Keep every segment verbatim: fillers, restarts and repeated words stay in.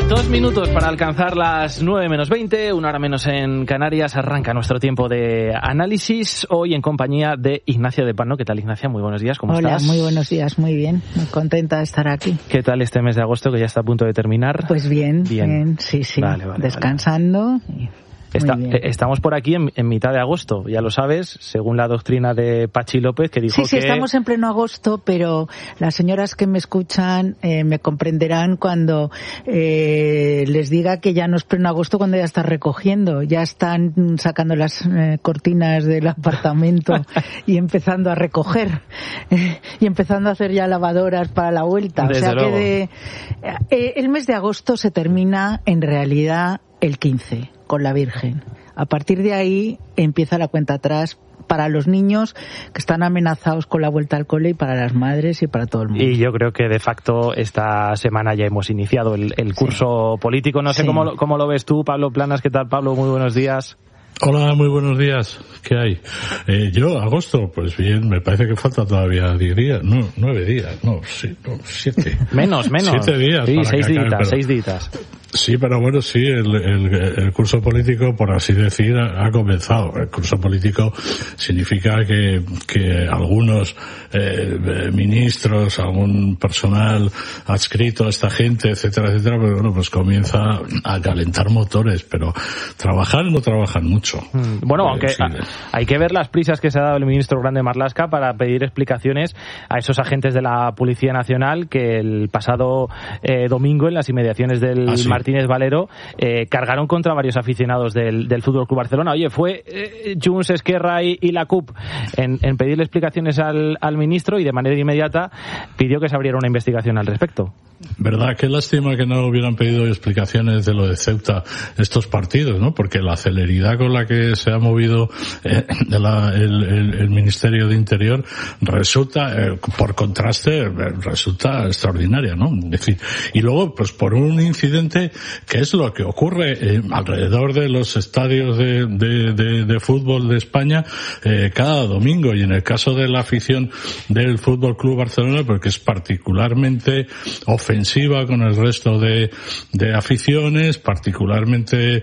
Dos minutos para alcanzar las nueve menos veinte, una hora menos en Canarias. Arranca nuestro tiempo de análisis, hoy en compañía de Ignacia de Pano. ¿Qué tal, Ignacia? Muy buenos días, ¿cómo Hola, estás? Hola, muy buenos días, muy bien. Muy contenta de estar aquí. ¿Qué tal este mes de agosto que ya está a punto de terminar? Pues bien, bien, bien sí, sí. Vale, vale, descansando. Vale. Está, estamos por aquí en, en mitad de agosto, ya lo sabes, según la doctrina de Pachi López, que dijo sí, sí, que... Sí, estamos en pleno agosto, pero las señoras que me escuchan eh, me comprenderán cuando eh, les diga que ya no es pleno agosto, cuando ya está recogiendo, ya están sacando las eh, cortinas del apartamento y empezando a recoger, eh, y empezando a hacer ya lavadoras para la vuelta. Desde o sea luego. que de, eh, el mes de agosto se termina en realidad el quince. Con la Virgen. A partir de ahí empieza la cuenta atrás para los niños que están amenazados con la vuelta al cole y para las madres y para todo el mundo. Y yo creo que de facto esta semana ya hemos iniciado el, el curso sí. político. No sé sí. cómo, cómo lo ves tú, Pablo Planas. ¿Qué tal, Pablo? Muy buenos días. Hola, muy buenos días. ¿Qué hay? Eh, yo, agosto, pues bien, me parece que falta todavía diez días, no, nueve días, no, sí, no siete. Menos, menos. Siete días. Sí, para seis días, días, seis días. Sí, pero bueno, sí, el, el, el curso político, por así decir, ha comenzado. El curso político significa que, que algunos eh, ministros, algún personal adscrito a esta gente, etcétera, etcétera, pues bueno, pues comienza a calentar motores, pero trabajar no trabajan mucho. Bueno, aunque sí. hay que ver las prisas que se ha dado el ministro Grande Marlaska para pedir explicaciones a esos agentes de la Policía Nacional que el pasado eh, domingo en las inmediaciones del ah, sí. Martínez Valero eh, cargaron contra varios aficionados del, del Fútbol Club Barcelona. Oye, fue eh, Junts, Esquerra y, y la C U P en, en pedirle explicaciones al, al ministro y de manera inmediata pidió que se abriera una investigación al respecto. Verdad, qué lástima que no hubieran pedido explicaciones de lo de Ceuta estos partidos, ¿no? Porque la celeridad con la que se ha movido eh, de la, el, el, el Ministerio de Interior resulta, eh, por contraste, resulta extraordinaria, ¿no? Es decir, y luego, pues por un incidente que es lo que ocurre eh, alrededor de los estadios de, de, de, de fútbol de España eh, cada domingo, y en el caso de la afición del Fútbol Club Barcelona, porque es particularmente ofensiva con el resto de, de aficiones, particularmente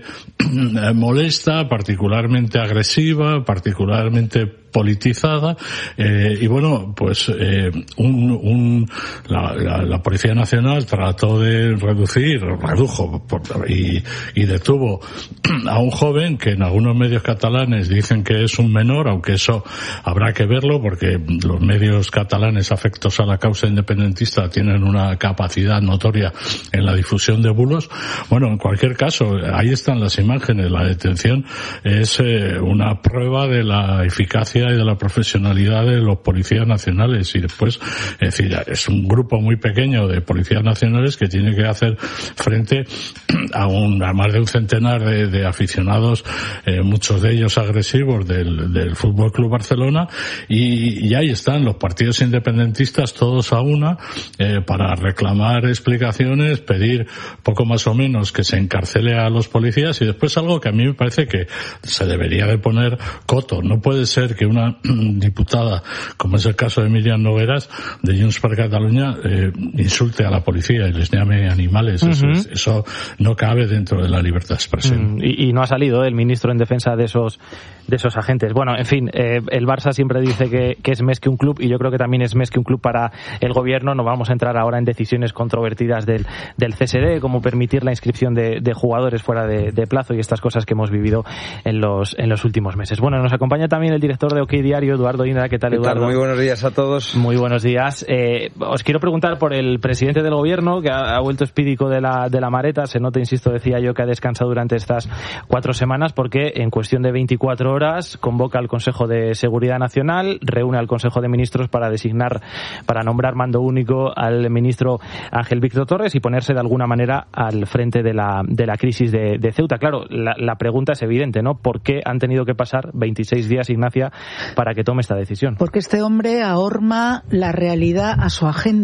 molesta, particularmente agresiva, particularmente politizada, eh, y bueno, pues eh, un, un la, la, la Policía Nacional trató de reducir, redujo por, y, y detuvo a un joven que en algunos medios catalanes dicen que es un menor, aunque eso habrá que verlo porque los medios catalanes afectos a la causa independentista tienen una capacidad notoria en la difusión de bulos. Bueno, en cualquier caso, ahí están las imágenes. La detención es eh, una prueba de la eficacia y de la profesionalidad de los policías nacionales, y después, es decir, es un grupo muy pequeño de policías nacionales que tiene que hacer frente a, un, a más de un centenar de, de aficionados, eh, muchos de ellos agresivos del, del Fútbol Club Barcelona, y, y ahí están los partidos independentistas todos a una eh, para reclamar explicaciones, pedir poco más o menos que se encarcele a los policías, y después algo que a mí me parece que se debería de poner coto. No puede ser que una diputada, como es el caso de Miriam Nogueras, de Junts per Catalunya, eh, insulte a la policía y les llame animales. Uh-huh. Eso, es, eso no cabe dentro de la libertad de expresión. Uh-huh. Y, y no ha salido el ministro en defensa de esos de esos agentes. Bueno, en fin, eh, el Barça siempre dice que, que es més que un club, y yo creo que también es més que un club para el gobierno. No vamos a entrar ahora en decisiones controvertidas del, del C S D, como permitir la inscripción de, de jugadores fuera de, de plazo y estas cosas que hemos vivido en los en los últimos meses. Bueno, nos acompaña también el director de OK Diario, Eduardo Indra. ¿Qué tal, Eduardo? Muy buenos días a todos. Muy buenos días. Eh, os quiero preguntar por el presidente del gobierno, que ha, ha vuelto espídico de la, de la mareta. Se nota, insisto, decía yo, que ha descansado durante estas cuatro semanas, porque en cuestión de veinticuatro horas convoca al Consejo de Seguridad Nacional, reúne al Consejo de Ministros para designar, para nombrar mando único al ministro Ángel Víctor Torres y ponerse de alguna manera al frente de la, de la crisis de, de Ceuta. Claro, la, la pregunta es evidente, ¿no? ¿Por qué han tenido que pasar veintiséis días, Ignacia, para que tome esta decisión? Porque este hombre ahorma la realidad a su agenda.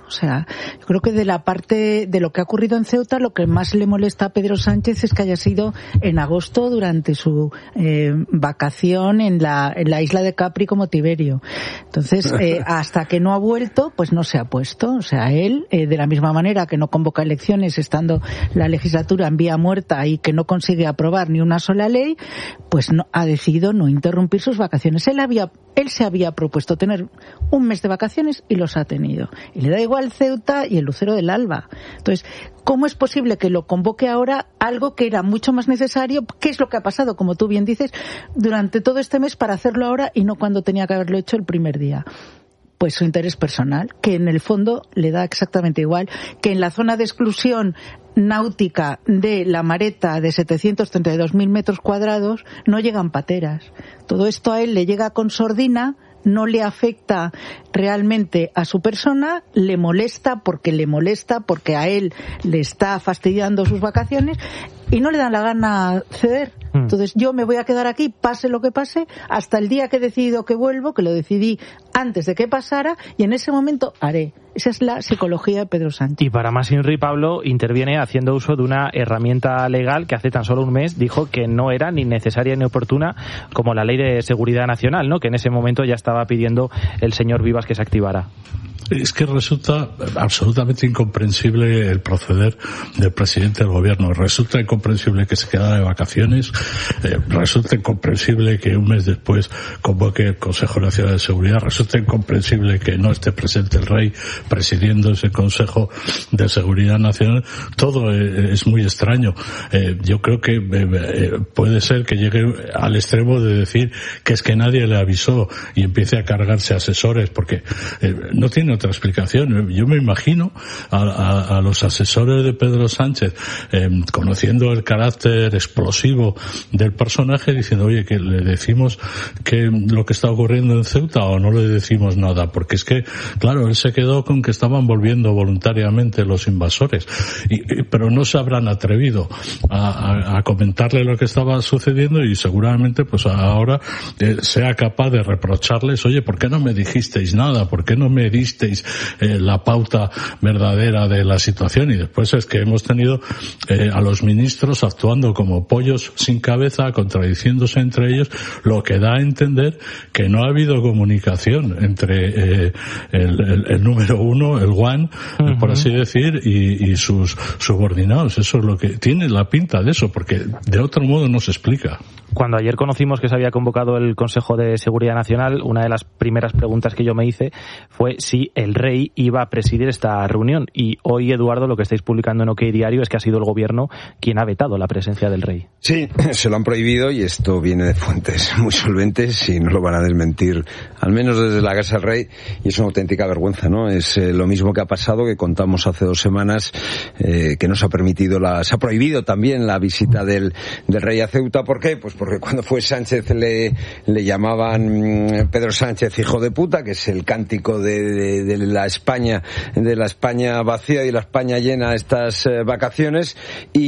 O sea, yo creo que de la parte de lo que ha ocurrido en Ceuta, lo que más le molesta a Pedro Sánchez es que haya sido en agosto durante su eh, vacación en la, en la isla de Capri como Tiberio. Entonces, eh, hasta que no ha vuelto, pues no se ha puesto. O sea, él, eh, de la misma manera que no convoca elecciones estando la legislatura en vía muerta y que no consigue aprobar ni una sola ley, pues no, ha decidido no interrumpir sus vacaciones. Él había, él se había propuesto tener un mes de vacaciones y los ha tenido. Y le da igual Ceuta y el Lucero del Alba. Entonces, ¿cómo es posible que lo convoque ahora algo que era mucho más necesario? ¿Qué es lo que ha pasado, como tú bien dices, durante todo este mes para hacerlo ahora y no cuando tenía que haberlo hecho el primer día? Pues su interés personal, que en el fondo le da exactamente igual, que en la zona de exclusión náutica de la Mareta de setecientos treinta y dos mil metros cuadrados no llegan pateras. Todo esto a él le llega con sordina, no le afecta realmente a su persona, le molesta porque le molesta, porque a él le está fastidiando sus vacaciones y no le dan la gana ceder. Entonces yo me voy a quedar aquí, pase lo que pase, hasta el día que he decidido que vuelvo, que lo decidí antes de que pasara, y en ese momento haré. Esa es la psicología de Pedro Sánchez. Y para más Inri, Pablo interviene haciendo uso de una herramienta legal que hace tan solo un mes dijo que no era ni necesaria ni oportuna, como la Ley de Seguridad Nacional, ¿no? Que en ese momento ya estaba pidiendo el señor Vivas que se activara. Es que resulta absolutamente incomprensible el proceder del presidente del gobierno. Resulta incomprensible que se quedara de vacaciones. Eh, resulta incomprensible que un mes después convoque el Consejo Nacional de Seguridad. Resulta incomprensible que no esté presente el rey presidiendo ese Consejo de Seguridad Nacional. Todo eh, es muy extraño. Eh, yo creo que eh, puede ser que llegue al extremo de decir que es que nadie le avisó y empiece a cargarse asesores, porque eh, no tiene otra explicación. Yo me imagino a, a, a los asesores de Pedro Sánchez, eh, conociendo el carácter explosivo del personaje, diciendo, oye, que le decimos que lo que está ocurriendo en Ceuta o no le decimos nada, porque es que, claro, él se quedó con que estaban volviendo voluntariamente los invasores, y, y, pero no se habrán atrevido a, a, a comentarle lo que estaba sucediendo, y seguramente pues ahora eh, sea capaz de reprocharles, oye, ¿por qué no me dijisteis nada? ¿Por qué no me diste Eh, la pauta verdadera de la situación? Y después es que hemos tenido eh, a los ministros actuando como pollos sin cabeza, contradiciéndose entre ellos, lo que da a entender que no ha habido comunicación entre eh, el, el, el número uno, el one, uh-huh. por así decir, y, y sus subordinados. Eso es lo que tiene la pinta de eso, porque de otro modo no se explica. Cuando ayer conocimos que se había convocado el Consejo de Seguridad Nacional, una de las primeras preguntas que yo me hice fue si el rey iba a presidir esta reunión. Y hoy, Eduardo, lo que estáis publicando en OK Diario es que ha sido el gobierno quien ha vetado la presencia del rey. Sí, se lo han prohibido, y esto viene de fuentes muy solventes y no lo van a desmentir, al menos desde la Casa del Rey, y es una auténtica vergüenza, ¿no? Es eh, lo mismo que ha pasado, que contamos hace dos semanas, eh, que no se ha permitido la, se ha prohibido también la visita del, del rey a Ceuta. ¿Por qué? Pues porque cuando fue Sánchez le, le llamaban Pedro Sánchez hijo de puta, que es el cántico de, de, de la España, de la España vacía y la España llena estas eh, vacaciones,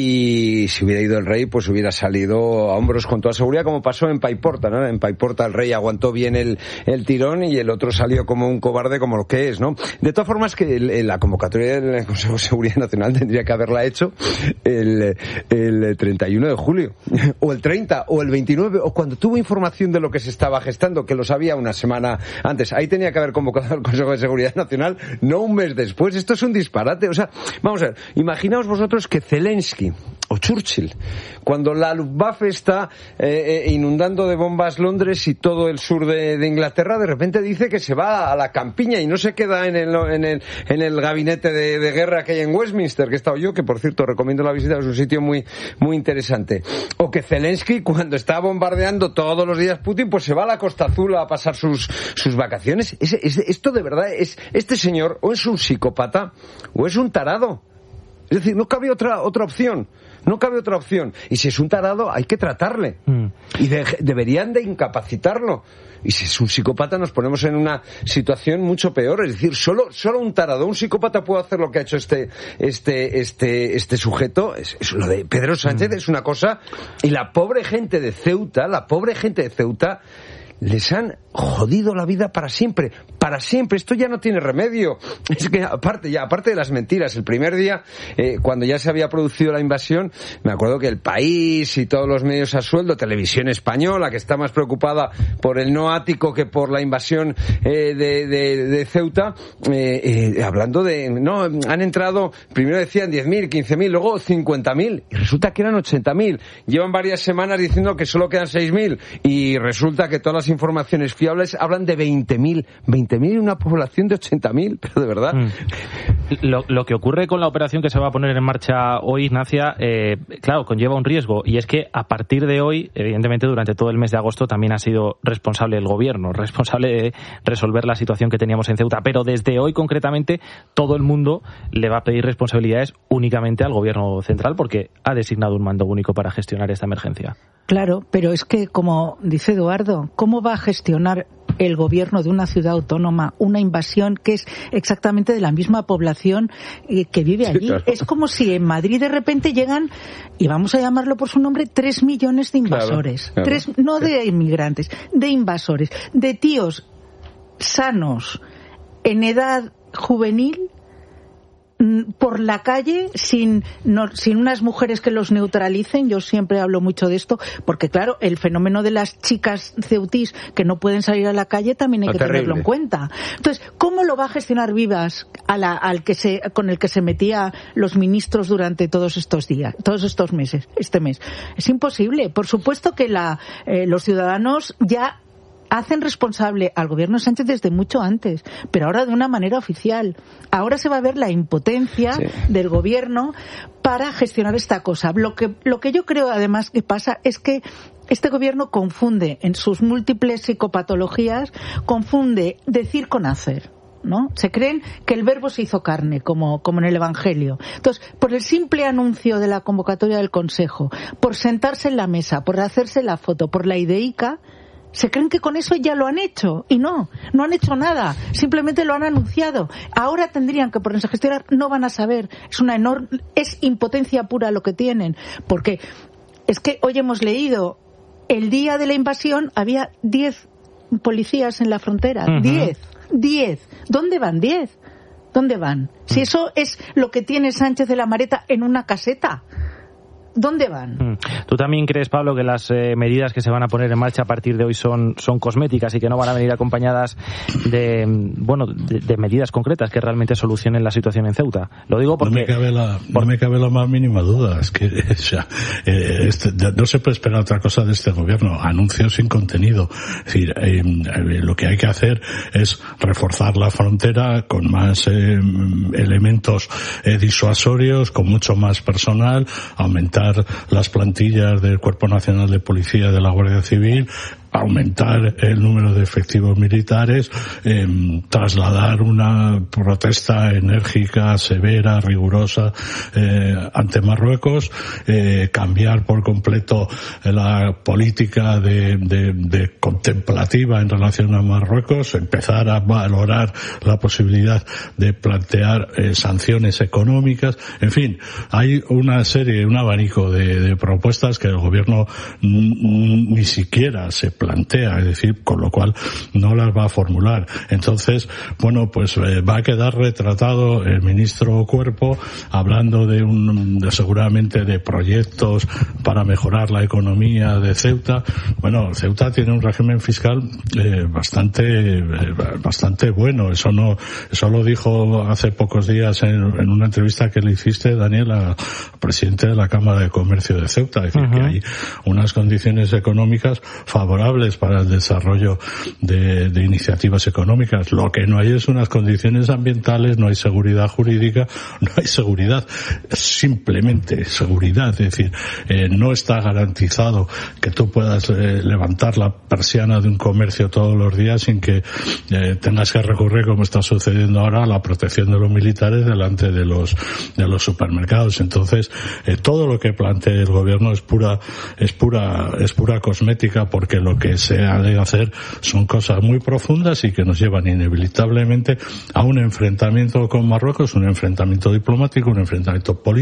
y si hubiera ido el rey, pues hubiera salido a hombros con toda seguridad, como pasó en Paiporta, ¿no? En Paiporta el rey aguantó bien el, el tirón y el otro salió como un cobarde, como lo que es, ¿no? De todas formas, que el, la convocatoria del Consejo de Seguridad Nacional tendría que haberla hecho el, el treinta y uno de julio, o el treinta, o el veintinueve, o cuando tuvo información de lo que se estaba gestando, que lo sabía una semana antes. Ahí tenía que haber convocado al Consejo de Seguridad Nacional, no un mes después. Esto es un disparate. O sea, vamos a ver, imaginaos vosotros que Zelensky o Churchill, cuando la Luftwaffe está eh, eh, inundando de bombas Londres y todo el sur de, de Inglaterra, de repente dice que se va a la campiña y no se queda en el, en el, en el gabinete de, de guerra que hay en Westminster, que he estado yo, que por cierto recomiendo la visita, es un sitio muy, muy interesante. O que Zelensky, cuando está bombardeando todos los días Putin, pues se va a la Costa Azul a pasar sus, sus vacaciones. Es, es, esto de verdad es, este señor o es un psicópata o es un tarado. Es decir, no cabe otra, otra opción. No cabe otra opción. Y si es un tarado, hay que tratarle. Mm. Y de, deberían de incapacitarlo. Y si es un psicópata, nos ponemos en una situación mucho peor. Es decir, solo, solo un tarado, un psicópata puede hacer lo que ha hecho este, este, este, este sujeto. Es, es lo de Pedro Sánchez, mm. es una cosa. Y la pobre gente de Ceuta, la pobre gente de Ceuta, les han jodido la vida para siempre, para siempre. Esto ya no tiene remedio. Es que aparte, ya aparte de las mentiras, el primer día, eh, cuando ya se había producido la invasión, me acuerdo que El País y todos los medios a sueldo, Televisión Española, que está más preocupada por el no ático que por la invasión eh, de, de, de Ceuta, eh, eh, hablando de, no, han entrado, primero decían diez mil, quince mil, luego cincuenta mil, y resulta que eran ochenta mil. Llevan varias semanas diciendo que solo quedan seis mil, y resulta que todas las informaciones fiables hablan de veinte mil. veinte mil y una población de ochenta mil, pero de verdad. Mm. Lo, lo que ocurre con la operación que se va a poner en marcha hoy, Ignacia, eh, claro, conlleva un riesgo, y es que a partir de hoy, evidentemente durante todo el mes de agosto también ha sido responsable el gobierno, responsable de resolver la situación que teníamos en Ceuta, pero desde hoy concretamente todo el mundo le va a pedir responsabilidades únicamente al gobierno central porque ha designado un mando único para gestionar esta emergencia. Claro, pero es que, como dice Eduardo, ¿cómo va a gestionar el gobierno de una ciudad autónoma una invasión que es exactamente de la misma población que vive allí? Sí, claro. Es como si en Madrid de repente llegan, y vamos a llamarlo por su nombre, tres millones de invasores. Claro, claro. Tres, no de inmigrantes, de invasores, de tíos sanos, en edad juvenil, por la calle sin no, sin unas mujeres que los neutralicen. Yo siempre hablo mucho de esto porque, claro, el fenómeno de las chicas ceutís que no pueden salir a la calle también hay no, que terrible. tenerlo en cuenta. Entonces, ¿cómo lo va a gestionar Vivas a la, al que se, con el que se metía los ministros durante todos estos días, todos estos meses, este mes? Es imposible. Por supuesto que la, eh, los ciudadanos ya hacen responsable al gobierno Sánchez desde mucho antes, pero ahora de una manera oficial. Ahora se va a ver la impotencia sí. del gobierno para gestionar esta cosa. Lo que, lo que yo creo además que pasa es que este gobierno confunde en sus múltiples psicopatologías, confunde decir con hacer, ¿no? Se creen que el verbo se hizo carne, como, como en el Evangelio. Entonces, por el simple anuncio de la convocatoria del Consejo, por sentarse en la mesa, por hacerse la foto, por la ideica, se creen que con eso ya lo han hecho, y no, no han hecho nada, simplemente lo han anunciado. Ahora tendrían que ponerse a gestionar, no van a saber, es una enorme, es impotencia pura lo que tienen, porque es que hoy hemos leído, el día de la invasión había diez policías en la frontera, uh-huh. diez, diez, ¿dónde van diez? ¿Dónde van? Si eso es lo que tiene Sánchez de la Mareta en una caseta, ¿dónde van? ¿Tú también crees, Pablo, que las eh, medidas que se van a poner en marcha a partir de hoy son, son cosméticas y que no van a venir acompañadas de, bueno, de, de medidas concretas que realmente solucionen la situación en Ceuta? Lo digo porque... No me cabe la, por... no me cabe la más mínima duda. Es que o sea, eh, este, no se puede esperar otra cosa de este gobierno. Anuncios sin contenido. Es decir, eh, eh, lo que hay que hacer es reforzar la frontera con más eh, elementos eh, disuasorios, con mucho más personal, aumentar las plantillas del Cuerpo Nacional de Policía de la Guardia Civil, aumentar el número de efectivos militares, eh, trasladar una protesta enérgica, severa, rigurosa eh, ante Marruecos, eh, cambiar por completo la política de, de, de contemplativa en relación a Marruecos, empezar a valorar la posibilidad de plantear eh, sanciones económicas. En fin, hay una serie, un abanico de, de propuestas que el gobierno n- ni siquiera se plantea, es decir, con lo cual no las va a formular. Entonces, bueno, pues eh, va a quedar retratado el ministro Cuerpo hablando de un, de, seguramente de proyectos para mejorar la economía de Ceuta. Bueno, Ceuta tiene un régimen fiscal eh, bastante, eh, bastante bueno. Eso no, eso lo dijo hace pocos días en, en una entrevista que le hiciste, Daniel, al presidente de la Cámara de Comercio de Ceuta. Es decir, uh-huh. que hay unas condiciones económicas favorables para el desarrollo de, de iniciativas económicas. Lo que no hay es unas condiciones ambientales, no hay seguridad jurídica, no hay seguridad, simplemente seguridad. Es decir, eh, no está garantizado que tú puedas eh, levantar la persiana de un comercio todos los días sin que eh, tengas que recurrir, como está sucediendo ahora, a la protección de los militares delante de los de los supermercados. Entonces, eh, todo lo que plantee el gobierno es pura es pura es pura cosmética, porque lo que se ha de hacer son cosas muy profundas y que nos llevan inevitablemente a un enfrentamiento con Marruecos, un enfrentamiento diplomático, un enfrentamiento político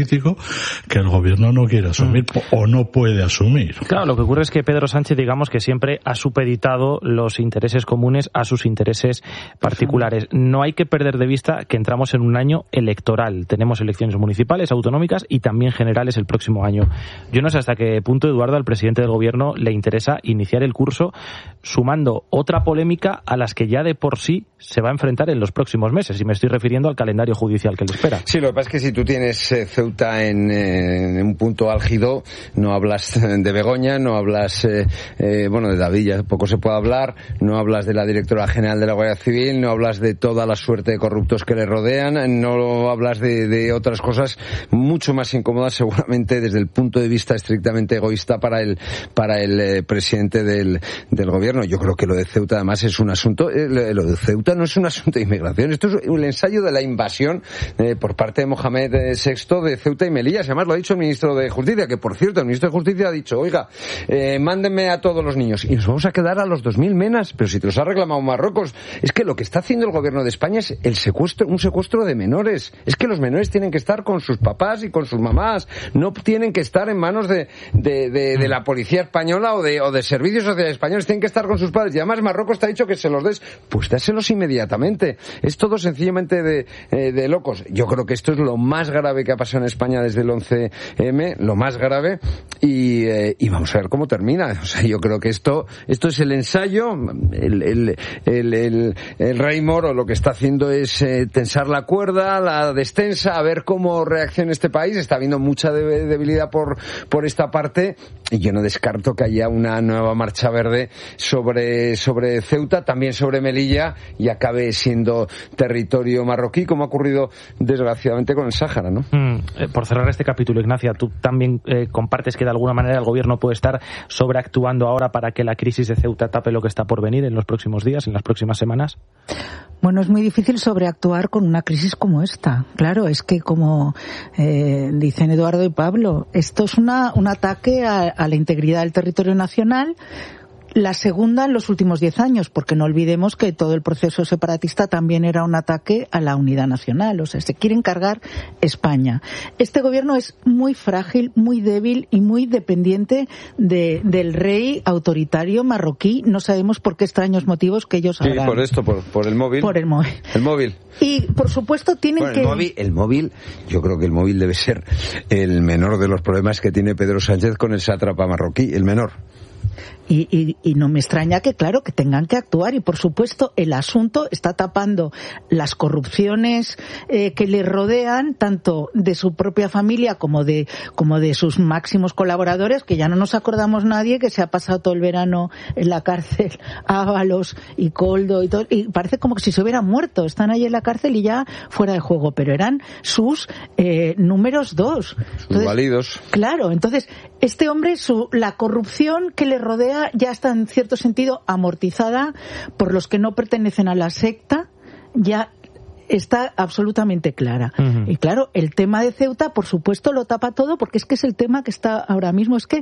político que el gobierno no quiere asumir mm. o no puede asumir. Claro, lo que ocurre es que Pedro Sánchez, digamos que siempre ha supeditado los intereses comunes a sus intereses particulares. No hay que perder de vista que entramos en un año electoral. Tenemos elecciones municipales, autonómicas y también generales el próximo año. Yo no sé hasta qué punto, Eduardo, al presidente del gobierno le interesa iniciar el curso sumando otra polémica a las que ya de por sí se va a enfrentar en los próximos meses, y me estoy refiriendo al calendario judicial que le espera. Sí, lo que pasa es que si tú tienes eh, Ceuta en, eh, en un punto álgido, no hablas de Begoña, no hablas, eh, eh, bueno, de David ya poco se puede hablar, no hablas de la directora general de la Guardia Civil, no hablas de toda la suerte de corruptos que le rodean, no hablas de, de otras cosas mucho más incómodas seguramente desde el punto de vista estrictamente egoísta para el para el eh, presidente del, del gobierno. Yo creo que lo de Ceuta además es un asunto, eh, lo de Ceuta no es un asunto de inmigración, esto es un ensayo de la invasión eh, por parte de Mohamed sexto de Ceuta y Melilla. Además lo ha dicho el ministro de Justicia, que por cierto el ministro de Justicia ha dicho, oiga, eh, mándenme a todos los niños y nos vamos a quedar a los dos mil menas, pero si te los ha reclamado Marruecos. Es que lo que está haciendo el gobierno de España es el secuestro, un secuestro de menores. Es que los menores tienen que estar con sus papás y con sus mamás, no tienen que estar en manos de, de, de, de la policía española o de, o de servicios sociales españoles, tienen que estar con sus padres. Y además Marruecos te ha dicho que se los des, pues dáselos inmediatamente. Es todo sencillamente de, eh, de locos. Yo creo que esto es lo más grave que ha pasado en España desde el once eme, lo más grave, y, eh, y vamos a ver cómo termina. O sea, yo creo que esto esto es el ensayo. El, el, el, el, el rey Moro lo que está haciendo es eh, tensar la cuerda, la descensa, a ver cómo reacciona este país. Está habiendo mucha de, debilidad por, por esta parte, y yo no descarto que haya una nueva marcha verde sobre, sobre Ceuta, también sobre Melilla, y acabe siendo territorio marroquí, como ha ocurrido desgraciadamente con el Sáhara, ¿no? Mm, eh, por cerrar este capítulo, Ignacia, ¿tú también eh, compartes que de alguna manera el gobierno puede estar sobreactuando ahora para que la crisis de Ceuta tape lo que está por venir en los próximos días, en las próximas semanas? Bueno, es muy difícil sobreactuar con una crisis como esta. Claro, es que como eh, dicen Eduardo y Pablo, esto es una, un ataque a, a la integridad del territorio nacional. La segunda en los últimos diez años, porque no olvidemos que todo el proceso separatista también era un ataque a la unidad nacional. O sea, se quieren cargar España. Este gobierno es muy frágil, muy débil y muy dependiente de, del rey autoritario marroquí. No sabemos por qué extraños motivos que ellos habrán. Sí, por esto, por, por el móvil. Por el móvil. El móvil. Y, por supuesto, tienen bueno, que... El móvil, el móvil, yo creo que el móvil debe ser el menor de los problemas que tiene Pedro Sánchez con el sátrapa marroquí, el menor. Y, y, y no me extraña que, claro, que tengan que actuar. Y, por supuesto, el asunto está tapando las corrupciones eh, que le rodean, tanto de su propia familia como de como de sus máximos colaboradores, que ya no nos acordamos nadie que se ha pasado todo el verano en la cárcel, Ábalos y Coldo y todo. Y parece como que si se hubieran muerto. Están ahí en la cárcel y ya fuera de juego. Pero eran sus eh, números dos. Sus válidos. Claro, entonces, este hombre, su, la corrupción que le rodea ya está en cierto sentido amortizada por los que no pertenecen a la secta, ya está absolutamente clara. Uh-huh. Y claro, el tema de Ceuta, por supuesto, lo tapa todo, porque es que es el tema que está ahora mismo. Es que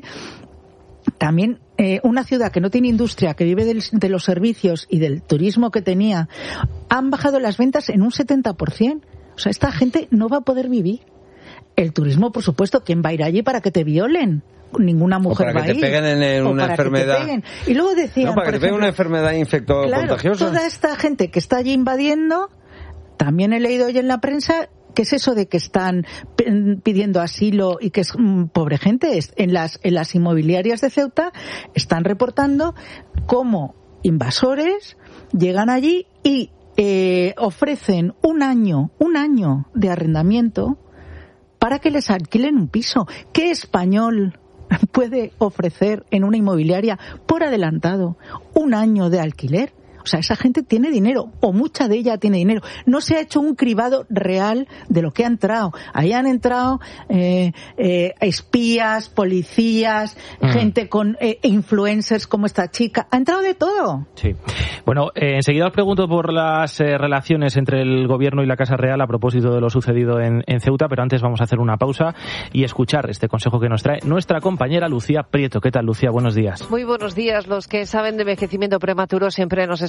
también eh, una ciudad que no tiene industria, que vive del, de los servicios y del turismo que tenía, han bajado las ventas en un setenta por ciento. O sea, esta gente no va a poder vivir. El turismo, por supuesto, ¿quién va a ir allí para que te violen? Ninguna mujer va a ir. O para que te peguen en una enfermedad. Y luego decían, no, para que te peguen una enfermedad infecto-contagiosa. Claro, toda esta gente que está allí invadiendo, también he leído hoy en la prensa, ¿qué es eso de que están pidiendo asilo y que es mmm, pobre gente? En las, en las inmobiliarias de Ceuta están reportando cómo invasores llegan allí y eh, ofrecen un año, un año de arrendamiento para que les alquilen un piso. ¿Qué español puede ofrecer en una inmobiliaria por adelantado un año de alquiler? O sea, esa gente tiene dinero, o mucha de ella tiene dinero. No se ha hecho un cribado real de lo que ha entrado. Ahí han entrado eh, eh, espías, policías, mm. gente con eh, influencers como esta chica. Ha entrado de todo. Sí. Bueno, eh, enseguida os pregunto por las eh, relaciones entre el Gobierno y la Casa Real a propósito de lo sucedido en, en Ceuta, pero antes vamos a hacer una pausa y escuchar este consejo que nos trae nuestra compañera Lucía Prieto. ¿Qué tal, Lucía? Buenos días. Muy buenos días. Los que saben de envejecimiento prematuro siempre nos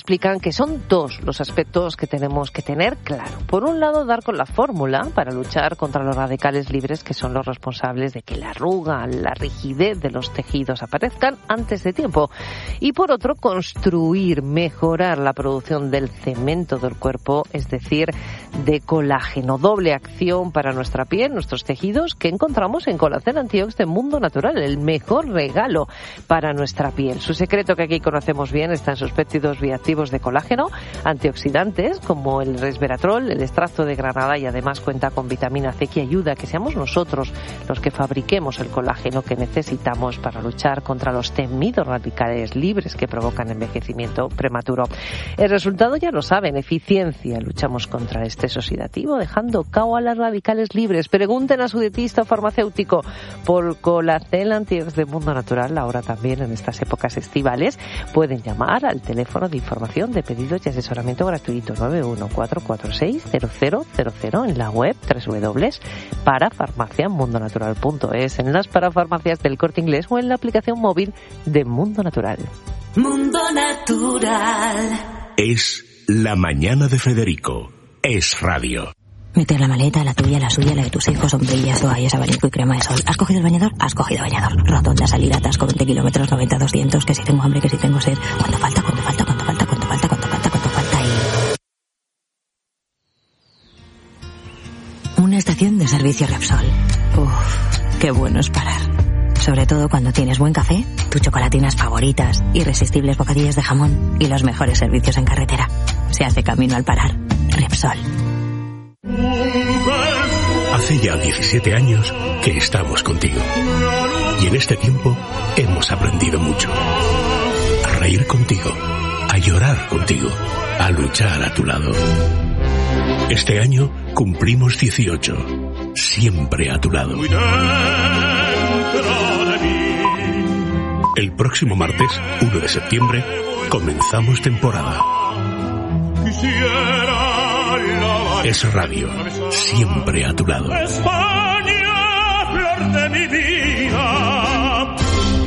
explican que son dos los aspectos que tenemos que tener claro. Por un lado, dar con la fórmula para luchar contra los radicales libres, que son los responsables de que la arruga, la rigidez de los tejidos aparezcan antes de tiempo. Y por otro, construir, mejorar la producción del cemento del cuerpo, es decir, de colágeno. Doble acción para nuestra piel, nuestros tejidos, que encontramos en Colacel Antiox de Mundo Natural, el mejor regalo para nuestra piel. Su secreto, que aquí conocemos bien, está en sus péptidos bioactivos de colágeno, antioxidantes como el resveratrol, el extracto de granada, y además cuenta con vitamina C, que ayuda a que seamos nosotros los que fabriquemos el colágeno que necesitamos para luchar contra los temidos radicales libres que provocan envejecimiento prematuro. El resultado ya lo saben, eficiencia. Luchamos contra el estrés oxidativo dejando cao a las radicales libres. Pregunten a su dietista o farmacéutico por Colacel Antiox de Mundo Natural. Ahora también en estas épocas estivales pueden llamar al teléfono de información de pedidos y asesoramiento gratuito nueve uno cuatro cuatro seis cero cero cero cero, en la web doble u doble u doble u punto parafarmacia mundo natural punto es, en las parafarmacias del Corte Inglés o en la aplicación móvil de Mundo Natural. Mundo Natural. Es la mañana de Federico. Es radio. Meter la maleta, la tuya, la suya, la de tus hijos, sombrillas, toallas, abanico y crema de sol. ¿Has cogido el bañador? Has cogido bañador. Rotonda, salida, atasco, veinte kilómetros, noventa, doscientos, que si tengo hambre, que si tengo sed. ¿Cuánto falta? ¿Cuánto falta? ¿Cuánto falta? ¿Cuánto falta? ¿Cuánto falta? ¿Cuánto falta? Y... una estación de servicio Repsol. Uff, qué bueno es parar. Sobre todo cuando tienes buen café, tus chocolatinas favoritas, irresistibles bocadillos de jamón y los mejores servicios en carretera. Se hace camino al parar. Repsol. Hace ya diecisiete años que estamos contigo. Y en este tiempo hemos aprendido mucho. A reír contigo, a llorar contigo, a luchar a tu lado. Este año cumplimos dieciocho. Siempre a tu lado. El próximo martes, uno de septiembre, comenzamos temporada. Es radio, siempre a tu lado. España, flor de mi vida.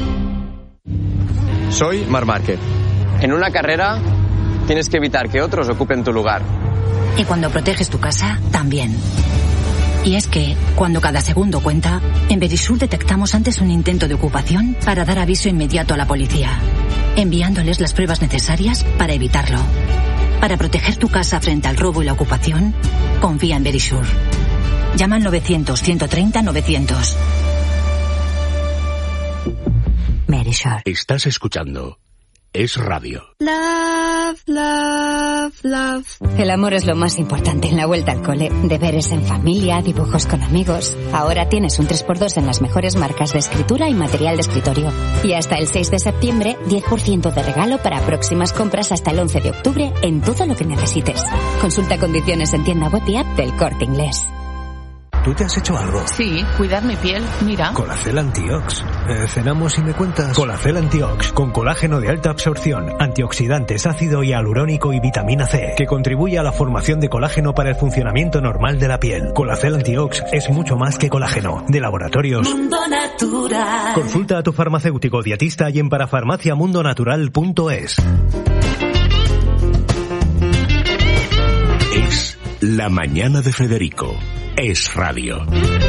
Soy Marc Márquez. En una carrera tienes que evitar que otros ocupen tu lugar. Y cuando proteges tu casa, también. Y es que, cuando cada segundo cuenta, en Verisur detectamos antes un intento de ocupación para dar aviso inmediato a la policía, enviándoles las pruebas necesarias para evitarlo. Para proteger tu casa frente al robo y la ocupación, confía en Verisur. Llama al novecientos, ciento treinta, novecientos. Verisur. Estás escuchando Es radio. Love, love, love. El amor es lo más importante en la vuelta al cole. Deberes en familia, dibujos con amigos. Ahora tienes un tres por dos en las mejores marcas de escritura y material de escritorio. Y hasta el seis de septiembre, diez por ciento de regalo para próximas compras hasta el once de octubre en todo lo que necesites. Consulta condiciones en tienda web y app del Corte Inglés. ¿Tú te has hecho algo? Sí, cuidar mi piel, mira. Colacel Antiox. Eh, ¿Cenamos y me cuentas? Colacel Antiox, con colágeno de alta absorción, antioxidantes, ácido hialurónico y vitamina C, que contribuye a la formación de colágeno para el funcionamiento normal de la piel. Colacel Antiox es mucho más que colágeno. De Laboratorios Mundo Natural. Consulta a tu farmacéutico dietista y en parafarmacia mundo natural punto es. Es la mañana de Federico. Es radio.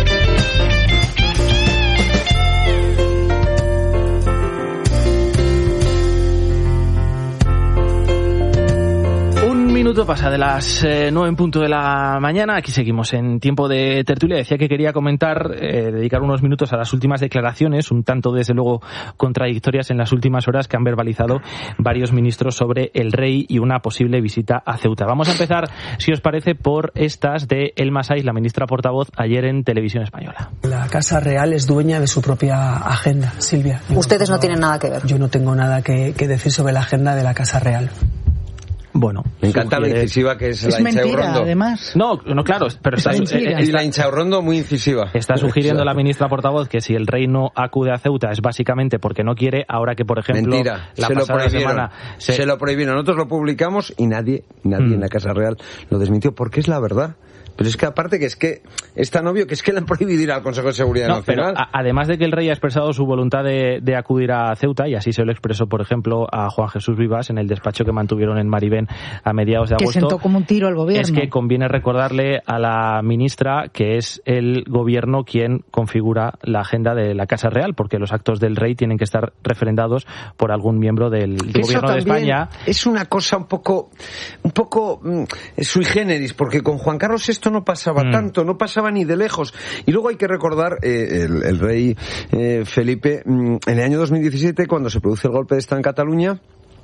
Un minuto pasa de las eh, nueve en punto de la mañana. Aquí seguimos en tiempo de tertulia. Decía que quería comentar, eh, dedicar unos minutos a las últimas declaraciones, un tanto desde luego contradictorias en las últimas horas, que han verbalizado varios ministros sobre el rey y una posible visita a Ceuta. Vamos a empezar, si os parece, por estas de Elma Saiz, la ministra portavoz, ayer en Televisión Española. La Casa Real es dueña de su propia agenda, Silvia. Yo Ustedes no, no tienen nada que ver. Yo no tengo nada que, que decir sobre la agenda de la Casa Real. Bueno, me encanta sugiere... la incisiva que es, es la mentira, Inchaurrondo. Además. No, no, claro, pero es está, mentira. eh, y la Inchaurrondo muy incisiva. Está sugiriendo la ministra portavoz que si el rey no acude a Ceuta es básicamente porque no quiere, ahora que, por ejemplo, mentira, la se lo pasada prohibieron. semana se... se lo prohibieron. Nosotros lo publicamos y nadie, nadie mm. en la Casa Real lo desmintió, porque es la verdad. Pero es que aparte que es que es tan obvio que es que le han prohibido ir al Consejo de Seguridad no, Nacional. Pero a, además de que el rey ha expresado su voluntad de, de acudir a Ceuta, y así se lo expresó, por ejemplo, a Juan Jesús Vivas en el despacho que mantuvieron en Maribén a mediados de agosto. Que sentó como un tiro al gobierno. Es que conviene recordarle a la ministra que es el gobierno quien configura la agenda de la Casa Real, porque los actos del rey tienen que estar referendados por algún miembro del Eso gobierno de España. Es una cosa un poco, un poco mm, sui generis, porque con Juan Carlos esto no pasaba mm. tanto, no pasaba ni de lejos. Y luego hay que recordar eh, el, el rey eh, Felipe, mm, en el año dos mil diecisiete, cuando se produce el golpe de Estado en Cataluña,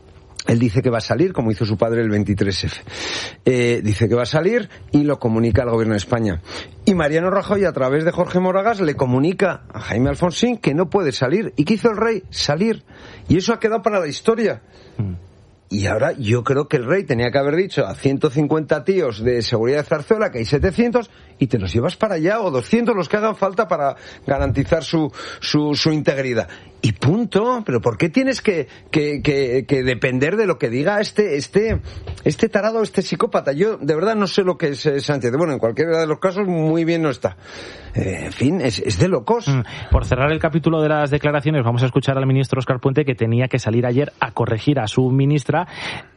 él dice que va a salir, como hizo su padre el veintitrés efe. Eh, dice que va a salir y lo comunica al gobierno de España. Y Mariano Rajoy, a través de Jorge Moragas, le comunica a Jaime Alfonsín que no puede salir. ¿Y qué hizo el rey? Salir. Y eso ha quedado para la historia. Mm. Y ahora yo creo que el rey tenía que haber dicho a ciento cincuenta tíos de seguridad de Zarzuela que hay setecientos y te los llevas para allá, o doscientos, los que hagan falta para garantizar su, su, su integridad. Y punto. Pero ¿por qué tienes que, que, que, que depender de lo que diga este, este, este tarado, este psicópata? Yo de verdad no sé lo que es Sánchez. Bueno, en cualquiera de los casos muy bien no está. Eh, en fin, es, es de locos. Mm. Por cerrar el capítulo de las declaraciones, vamos a escuchar al ministro Óscar Puente, que tenía que salir ayer a corregir a su ministra,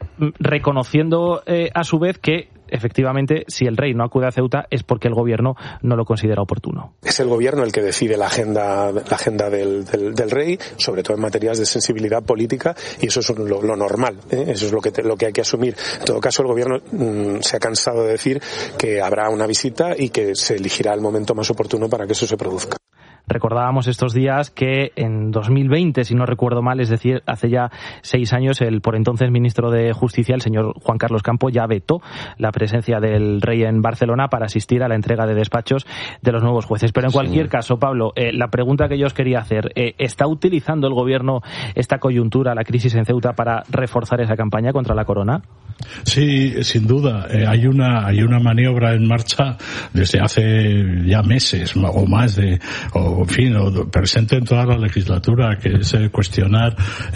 reconociendo eh, a su vez que efectivamente, si el rey no acude a Ceuta es porque el gobierno no lo considera oportuno. Es el gobierno el que decide la agenda, la agenda del, del, del rey, sobre todo en materias de sensibilidad política, y eso es lo, lo normal, ¿eh? Eso es lo que, te, lo que hay que asumir. En todo caso, el gobierno mmm, se ha cansado de decir que habrá una visita y que se elegirá el momento más oportuno para que eso se produzca. Recordábamos estos días que en dos mil veinte, si no recuerdo mal, es decir, hace ya seis años, el por entonces ministro de Justicia, el señor Juan Carlos Campo, ya vetó la presencia del rey en Barcelona para asistir a la entrega de despachos de los nuevos jueces. Pero en cualquier sí. caso, Pablo, eh, la pregunta que yo os quería hacer, eh, ¿está utilizando el gobierno esta coyuntura, la crisis en Ceuta, para reforzar esa campaña contra la corona? Sí, sin duda. Eh, hay una hay una maniobra en marcha desde hace ya meses o más de, o en fin, o presente en toda la legislatura, que es eh, cuestionar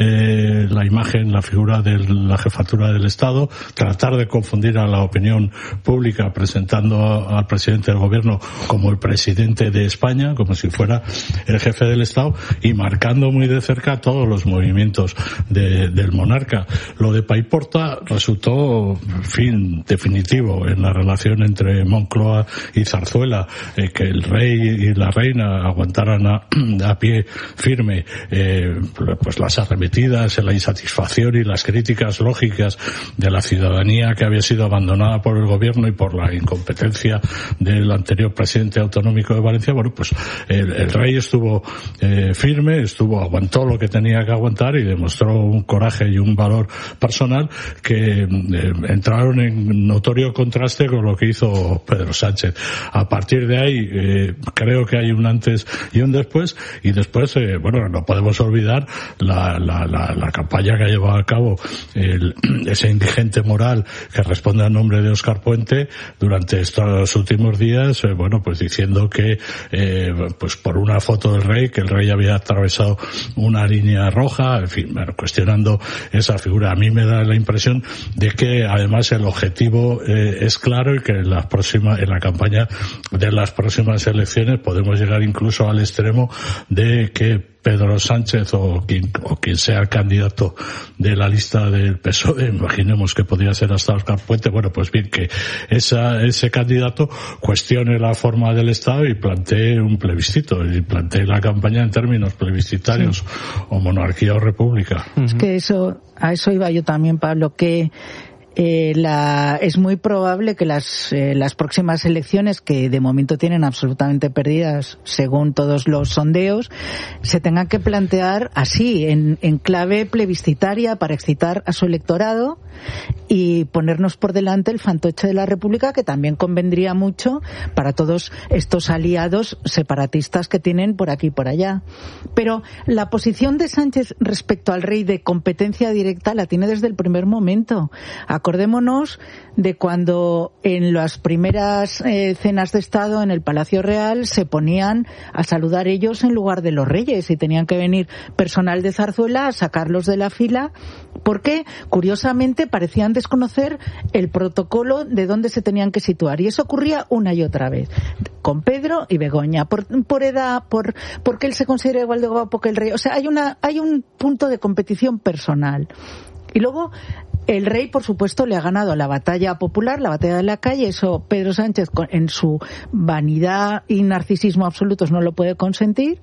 eh, la imagen, la figura de la jefatura del Estado, tratar de confundir a la opinión pública presentando a, al presidente del gobierno como el presidente de España, como si fuera el jefe del Estado, y marcando muy de cerca todos los movimientos de, del monarca. Lo de Paiporta resultó, en fin, definitivo en la relación entre Moncloa y Zarzuela, eh, que el rey y la reina aguantaran a, a pie firme eh, pues las arremetidas, la insatisfacción y las críticas lógicas de la ciudadanía que había sido abandonada por el gobierno y por la incompetencia del anterior presidente autonómico de Valencia. Bueno, pues el, el rey estuvo eh, firme, estuvo, aguantó lo que tenía que aguantar y demostró un coraje y un valor personal que Eh, entraron en notorio contraste con lo que hizo Pedro Sánchez. A partir de ahí eh, creo que hay un antes y un después, y después eh, bueno, no podemos olvidar la, la, la, la campaña que ha llevado a cabo el, ese indigente moral que responde al nombre de Óscar Puente durante estos últimos días, eh, bueno, pues diciendo que eh, pues por una foto del rey, que el rey había atravesado una línea roja, en fin, bueno, cuestionando esa figura. A mí me da la impresión de que además el objetivo eh, es claro, y que en la próxima, en la campaña de las próximas elecciones podemos llegar incluso al extremo de que Pedro Sánchez o quien, o quien sea el candidato de la lista del P S O E, imaginemos que podría ser hasta Óscar Puente, bueno, pues bien, que esa, ese candidato cuestione la forma del Estado y plantee un plebiscito, y plantee la campaña en términos plebiscitarios, sí. o monarquía o república. Es que eso, a eso iba yo también, Pablo, que Eh, la, es muy probable que las, eh, las próximas elecciones, que de momento tienen absolutamente perdidas según todos los sondeos, se tengan que plantear así, en, en clave plebiscitaria, para excitar a su electorado y ponernos por delante el fantoche de la República, que también convendría mucho para todos estos aliados separatistas que tienen por aquí y por allá. Pero la posición de Sánchez respecto al rey de competencia directa la tiene desde el primer momento. Ha acordémonos de cuando en las primeras eh, cenas de Estado en el Palacio Real se ponían a saludar ellos en lugar de los reyes y tenían que venir personal de Zarzuela a sacarlos de la fila porque, curiosamente, parecían desconocer el protocolo de dónde se tenían que situar. Y eso ocurría una y otra vez, con Pedro y Begoña, por, por edad, por porque él se considera igual de guapo que el rey. O sea, hay una hay un punto de competición personal. Y luego, el rey, por supuesto, le ha ganado la batalla popular, la batalla de la calle. Eso Pedro Sánchez, en su vanidad y narcisismo absolutos, no lo puede consentir.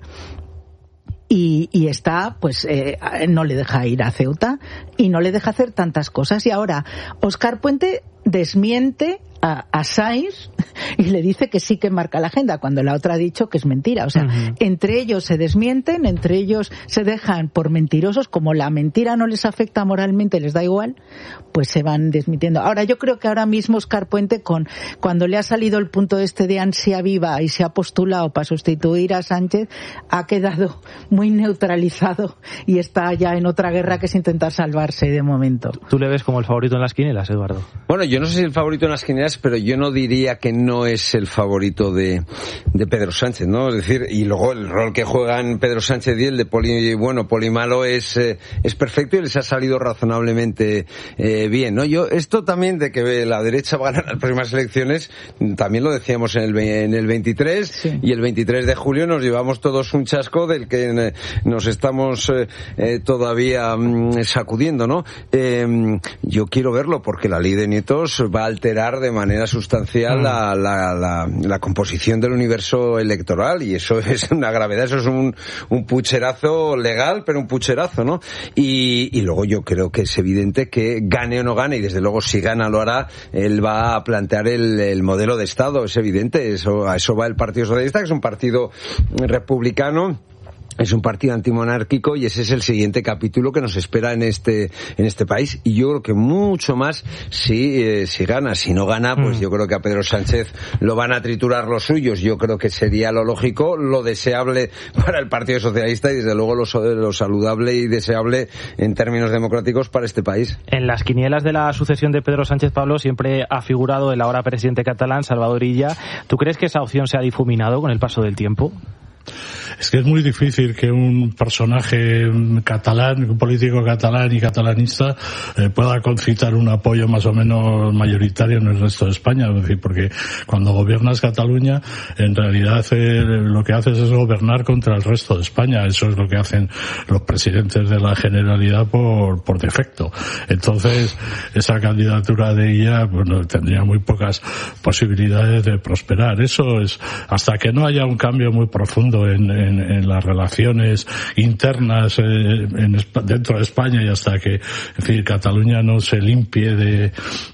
Y, y está, pues, eh, no le deja ir a Ceuta y no le deja hacer tantas cosas. Y ahora, Óscar Puente desmiente a, a Sáenz y le dice que sí que marca la agenda, cuando la otra ha dicho que es mentira. O sea, uh-huh. entre ellos se desmienten, entre ellos se dejan por mentirosos, como la mentira no les afecta moralmente, les da igual, pues se van desmintiendo. Ahora, yo creo que ahora mismo Óscar Puente, con cuando le ha salido el punto este de ansia viva y se ha postulado para sustituir a Sánchez, ha quedado muy neutralizado y está ya en otra guerra que es intentar salvarse de momento. ¿Tú le ves como el favorito en las quinielas, Eduardo? Bueno, yo no sé si el favorito en las quinielas, pero yo no diría que no es el favorito de, de Pedro Sánchez, ¿no? Es decir, y luego el rol que juegan Pedro Sánchez y el de poli bueno, poli malo es, eh, es perfecto y les ha salido razonablemente eh, bien, ¿no? Yo, esto también de que la derecha va a ganar las próximas elecciones, también lo decíamos en el, en el veintitrés, sí. Y el veintitrés de julio nos llevamos todos un chasco del que eh, nos estamos eh, eh, todavía mm, sacudiendo, ¿no? Eh, yo quiero verlo porque la ley de nietos va a alterar de manera sustancial mm. la, la, la, la composición del universo electoral y eso es una gravedad, eso es un, un pucherazo legal, pero un pucherazo, ¿no? Y, y luego yo creo que es evidente que gane o no gane, y desde luego si gana lo hará, él va a plantear el, el modelo de Estado, es evidente, eso, a eso va el Partido Socialista, que es un partido republicano. Es un partido antimonárquico y ese es el siguiente capítulo que nos espera en este en este país. Y yo creo que mucho más si eh, si gana. Si no gana, pues mm. yo creo que a Pedro Sánchez lo van a triturar los suyos. Yo creo que sería lo lógico, lo deseable para el Partido Socialista y desde luego lo, lo saludable y deseable en términos democráticos para este país. En las quinielas de la sucesión de Pedro Sánchez, Pablo, siempre ha figurado el ahora presidente catalán, Salvador Illa. ¿Tú crees que esa opción se ha difuminado con el paso del tiempo? Es que es muy difícil que un personaje catalán, un político catalán y catalanista eh, pueda concitar un apoyo más o menos mayoritario en el resto de España. Es decir, porque cuando gobiernas Cataluña, en realidad eh, lo que haces es gobernar contra el resto de España. Eso es lo que hacen los presidentes de la Generalidad por, por defecto. Entonces, esa candidatura de ella, bueno, tendría muy pocas posibilidades de prosperar. Eso es, hasta que no haya un cambio muy profundo en, en, en las relaciones internas eh, en, dentro de España y hasta que, en fin, Cataluña no se limpie de,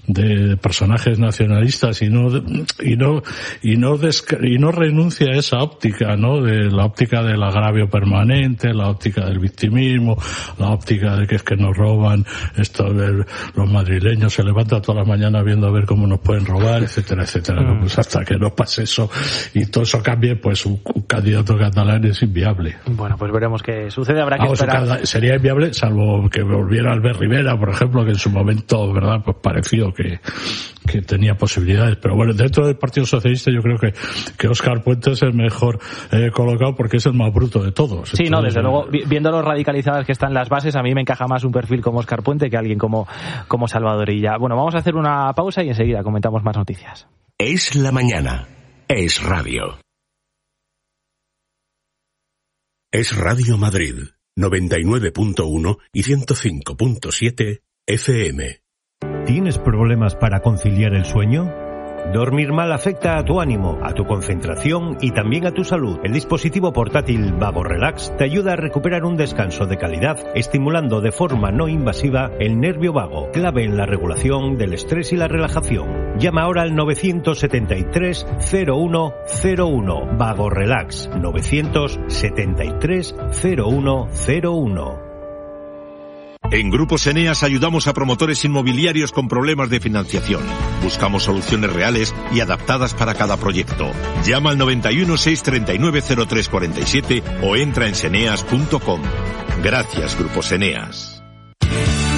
de personajes nacionalistas y no y no y no desca- y no renuncie a esa óptica, ¿no? De la óptica del agravio permanente, la óptica del victimismo, la óptica de que es que nos roban, esto de los madrileños se levantan todas las mañanas viendo a ver cómo nos pueden robar, etcétera, etcétera. Mm. Pues hasta que no pase eso y todo eso cambie, pues un, un candidato catalán es inviable. Bueno, pues veremos qué sucede. Habrá que Vamos, esperar. Sería inviable, salvo que volviera Albert Rivera, por ejemplo, que en su momento, verdad, pues pareció que, que tenía posibilidades. Pero bueno, dentro del Partido Socialista yo creo que, que Óscar Puente es el mejor eh, colocado porque es el más bruto de todos. Sí, Entonces, no, desde eh... luego, viendo lo radicalizadas que están las bases, a mí me encaja más un perfil como Óscar Puente que alguien como, como Salvador Illa. Bueno, vamos a hacer una pausa y enseguida comentamos más noticias. Es la mañana. Es radio. Es Radio Madrid, noventa y nueve punto uno y ciento cinco punto siete F M. ¿Tienes problemas para conciliar el sueño? Dormir mal afecta a tu ánimo, a tu concentración y también a tu salud. El dispositivo portátil Vago Relax te ayuda a recuperar un descanso de calidad, estimulando de forma no invasiva el nervio vago, clave en la regulación del estrés y la relajación. Llama ahora al nueve siete tres cero uno cero uno. Vago Relax, nueve siete tres cero uno cero uno. En Grupos Eneas ayudamos a promotores inmobiliarios con problemas de financiación. Buscamos soluciones reales y adaptadas para cada proyecto. Llama al noventa y uno, seiscientos treinta y nueve, cero tres cuarenta y siete o entra en seneas punto com. Gracias, Grupos Eneas.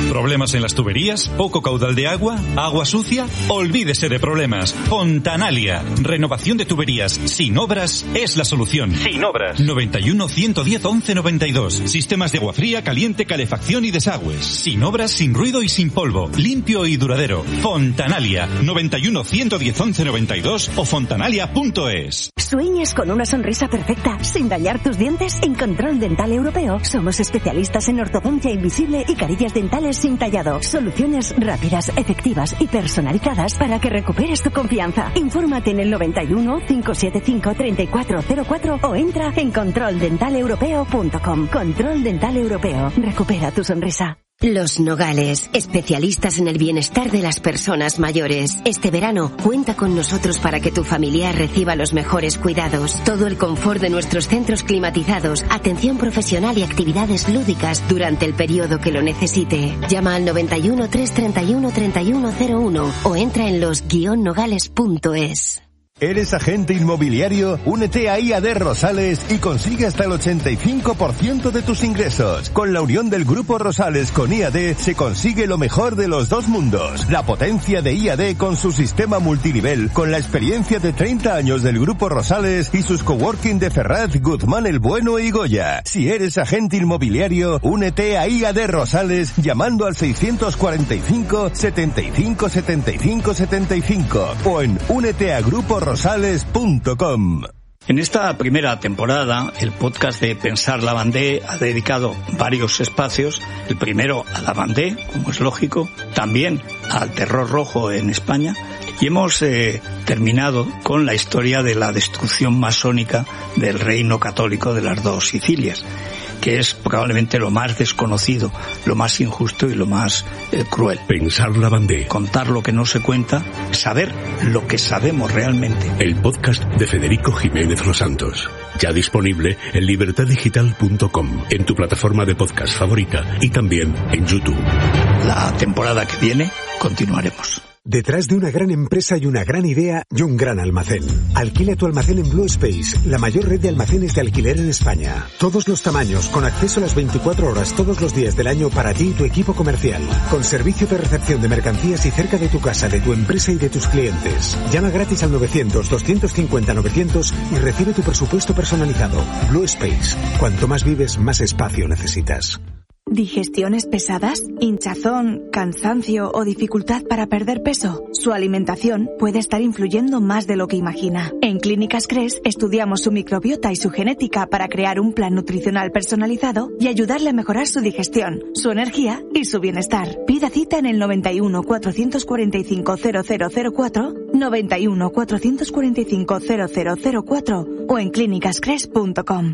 ¿Problemas en las tuberías? ¿Poco caudal de agua? ¿Agua sucia? Olvídese de problemas. Fontanalia. Renovación de tuberías sin obras es la solución. Sin obras. noventa y uno, ciento diez, once noventa y dos. Sistemas de agua fría, caliente, calefacción y desagües. Sin obras, sin ruido y sin polvo. Limpio y duradero. Fontanalia. noventa y uno, ciento diez, once noventa y dos o fontanalia punto es. ¿Sueñas con una sonrisa perfecta sin dañar tus dientes? En Control Dental Europeo somos especialistas en ortodoncia invisible y carillas dentales sin tallado. Soluciones rápidas, efectivas y personalizadas para que recuperes tu confianza. Infórmate en el noventa y uno, cinco siete cinco, treinta y cuatro cero cuatro o entra en control dental europeo punto com. Control Dental Europeo. Recupera tu sonrisa. Los Nogales, especialistas en el bienestar de las personas mayores. Este verano, cuenta con nosotros para que tu familiar reciba los mejores cuidados. Todo el confort de nuestros centros climatizados, atención profesional y actividades lúdicas durante el periodo que lo necesite. Llama al noventa y uno, trescientos treinta y uno, treinta y uno cero uno o entra en los guion nogales punto es. ¿Eres agente inmobiliario? Únete a I A D Rosales y consigue hasta el ochenta y cinco por ciento de tus ingresos. Con la unión del Grupo Rosales con I A D se consigue lo mejor de los dos mundos. La potencia de I A D con su sistema multinivel, con la experiencia de treinta años del Grupo Rosales y sus coworking de Ferraz, Guzmán el Bueno y Goya. Si eres agente inmobiliario, únete a I A D Rosales llamando al seiscientos cuarenta y cinco, setenta y cinco, setenta y cinco, setenta y cinco o en únete a grupo rosales punto com. En esta primera temporada, el podcast de Pensar la Vendée ha dedicado varios espacios. El primero a la Vendée, como es lógico, también al terror rojo en España. Y hemos eh, terminado con la historia de la destrucción masónica del reino católico de las dos Sicilias, que es probablemente lo más desconocido, lo más injusto y lo más eh, cruel. Pensar la Vendée. Contar lo que no se cuenta, saber lo que sabemos realmente. El podcast de Federico Jiménez Los Santos. Ya disponible en libertad digital punto com, en tu plataforma de podcast favorita y también en YouTube. La temporada que viene continuaremos. Detrás de una gran empresa y una gran idea y un gran almacén. Alquila tu almacén en Blue Space, la mayor red de almacenes de alquiler en España. Todos los tamaños, con acceso a las veinticuatro horas todos los días del año para ti y tu equipo comercial. Con servicio de recepción de mercancías y cerca de tu casa, de tu empresa y de tus clientes. Llama gratis al novecientos, doscientos cincuenta, novecientos y recibe tu presupuesto personalizado. Blue Space. Cuanto más vives, más espacio necesitas. ¿Digestiones pesadas? ¿Hinchazón, cansancio o dificultad para perder peso? Su alimentación puede estar influyendo más de lo que imagina. En Clínicas Cres estudiamos su microbiota y su genética para crear un plan nutricional personalizado y ayudarle a mejorar su digestión, su energía y su bienestar. Pida cita en el noventa y uno, cuatrocientos cuarenta y cinco, cero cero cero cuatro, noventa y uno, cuatrocientos cuarenta y cinco, cero cero cero cuatro o en clínicas cres punto com.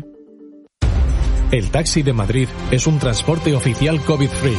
El taxi de Madrid es un transporte oficial COVID-free.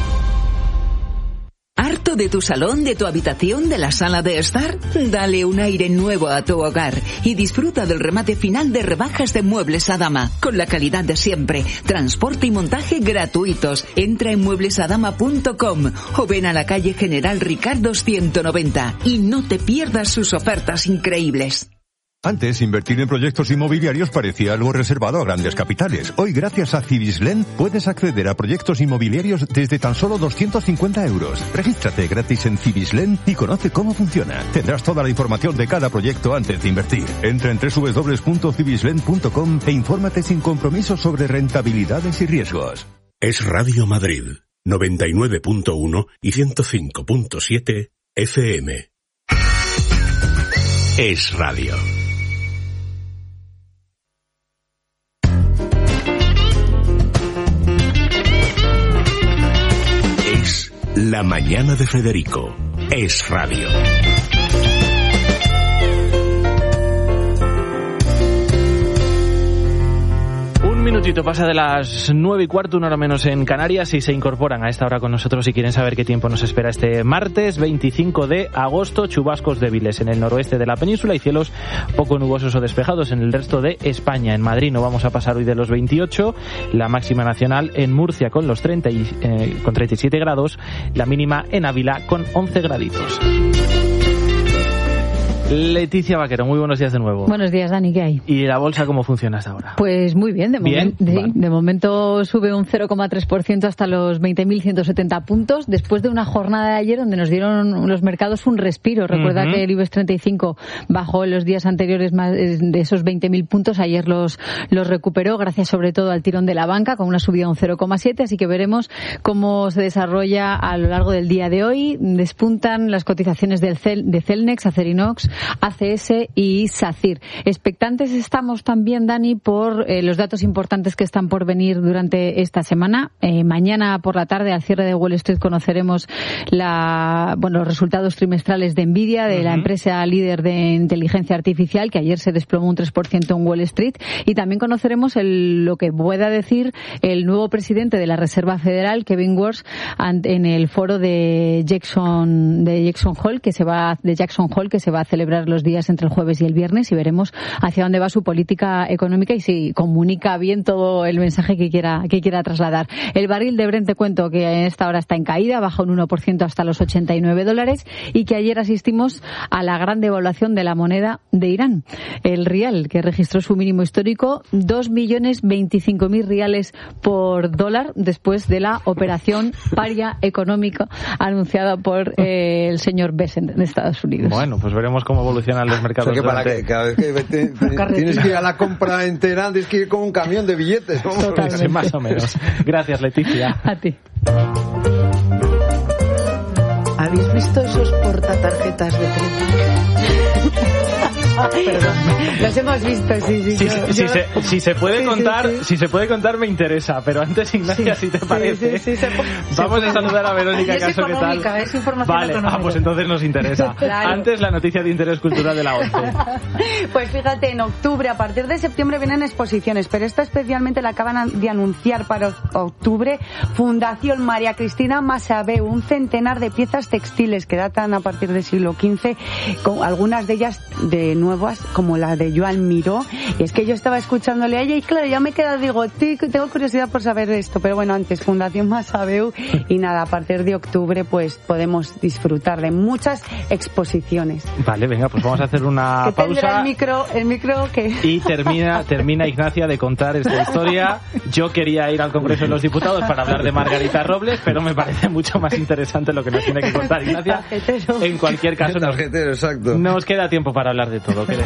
¿Harto de tu salón, de tu habitación, de la sala de estar? Dale un aire nuevo a tu hogar y disfruta del remate final de rebajas de Muebles Adama, con la calidad de siempre. Transporte y montaje gratuitos. Entra en muebles adama punto com o ven a la calle General Ricardo ciento noventa y no te pierdas sus ofertas increíbles. Antes, invertir en proyectos inmobiliarios parecía algo reservado a grandes capitales. Hoy, gracias a Cibislen, puedes acceder a proyectos inmobiliarios desde tan solo doscientos cincuenta euros. Regístrate gratis en Cibislen y conoce cómo funciona. Tendrás toda la información de cada proyecto antes de invertir. Entra en doble u doble u doble u punto cibislen punto com e infórmate sin compromiso sobre rentabilidades y riesgos. Es Radio Madrid, noventa y nueve punto uno y ciento cinco punto siete F M. Es Radio. La mañana de Federico. Es Radio. Un minutito pasa de las nueve y cuarto, una hora menos en Canarias, y se incorporan a esta hora con nosotros si quieren saber qué tiempo nos espera este martes veinticinco de agosto. Chubascos débiles en el noroeste de la península y cielos poco nubosos o despejados en el resto de España. En Madrid no vamos a pasar hoy de los veintiocho, la máxima nacional en Murcia con los treinta y, eh, con treinta y siete grados, la mínima en Ávila con once graditos. Leticia Vaquero, muy buenos días de nuevo. Buenos días, Dani, ¿qué hay? ¿Y la bolsa cómo funciona hasta ahora? Pues muy bien, de, ¿Bien? Momen- sí, Vale. de momento sube un cero coma tres por ciento hasta los veinte mil ciento setenta puntos, después de una jornada de ayer donde nos dieron los mercados un respiro. Recuerda Uh-huh. que el IBEX treinta y cinco bajó en los días anteriores más de esos veinte mil puntos, ayer los, los recuperó gracias sobre todo al tirón de la banca con una subida de un cero coma siete, así que veremos cómo se desarrolla a lo largo del día de hoy. Despuntan las cotizaciones del Cel, de Celnex, Acerinox, A C S y SACIR. Expectantes estamos también, Dani, por eh, los datos importantes que están por venir durante esta semana. Eh, mañana por la tarde, al cierre de Wall Street, conoceremos la, bueno, los resultados trimestrales de Nvidia, de uh-huh. la empresa líder de inteligencia artificial, que ayer se desplomó un tres por ciento en Wall Street. Y también conoceremos el, lo que pueda decir el nuevo presidente de la Reserva Federal, Kevin Warsh, en el foro de Jackson, de Jackson Hole, que se va, de Jackson Hole, que se va a celebrar los días entre el jueves y el viernes, y veremos hacia dónde va su política económica y si comunica bien todo el mensaje que quiera, que quiera trasladar. El barril de Brent, te cuento que en esta hora está en caída, baja un uno por ciento hasta los ochenta y nueve dólares, y que ayer asistimos a la gran devaluación de la moneda de Irán. El rial, que registró su mínimo histórico, dos millones veinticinco mil riales por dólar, después de la operación paria económica anunciada por eh, el señor Bessent de Estados Unidos. Bueno, pues veremos cómo evolucionan los mercados. O sea que para durante... que cada vez que te, te, tienes que ir a la compra entera, tienes que ir con un camión de billetes. Sí, más o menos. Gracias, Leticia. A ti. ¿Habéis visto esos portatarjetas de crédito? Perdón. Los hemos visto, sí, sí. Si, yo, si, yo... se, si se puede sí, contar, sí, sí. si se puede contar me interesa, pero antes, Ignacia, sí, si te parece, sí, sí, sí, se vamos se a saludar a Verónica Caso, ¿qué tal? Es información Vale, económica. ah, pues entonces nos interesa. Claro. Antes la noticia de interés cultural de la ONCE. Pues fíjate, en octubre, a partir de septiembre vienen exposiciones, pero esta especialmente la acaban de anunciar para octubre. Fundación María Cristina Massabeu, un centenar de piezas textiles que datan a partir del siglo quince, con algunas de ellas de nuevas, como la de Joan Miró. Y es que yo estaba escuchándole a ella y claro, ya me he quedado, digo, tengo curiosidad por saber esto, pero bueno, antes Fundación Massabeu, y nada, a partir de octubre pues podemos disfrutar de muchas exposiciones. Vale, venga, pues vamos a hacer una ¿Qué tendrá pausa. el micro, el micro que... Y termina, termina Ignacia de contar esta historia. Yo quería ir al Congreso de los Diputados para hablar de Margarita Robles, pero me parece mucho más interesante lo que nos tiene que contar Ignacia. En cualquier caso, nos, exacto. nos queda tiempo para hablar de todo, creo.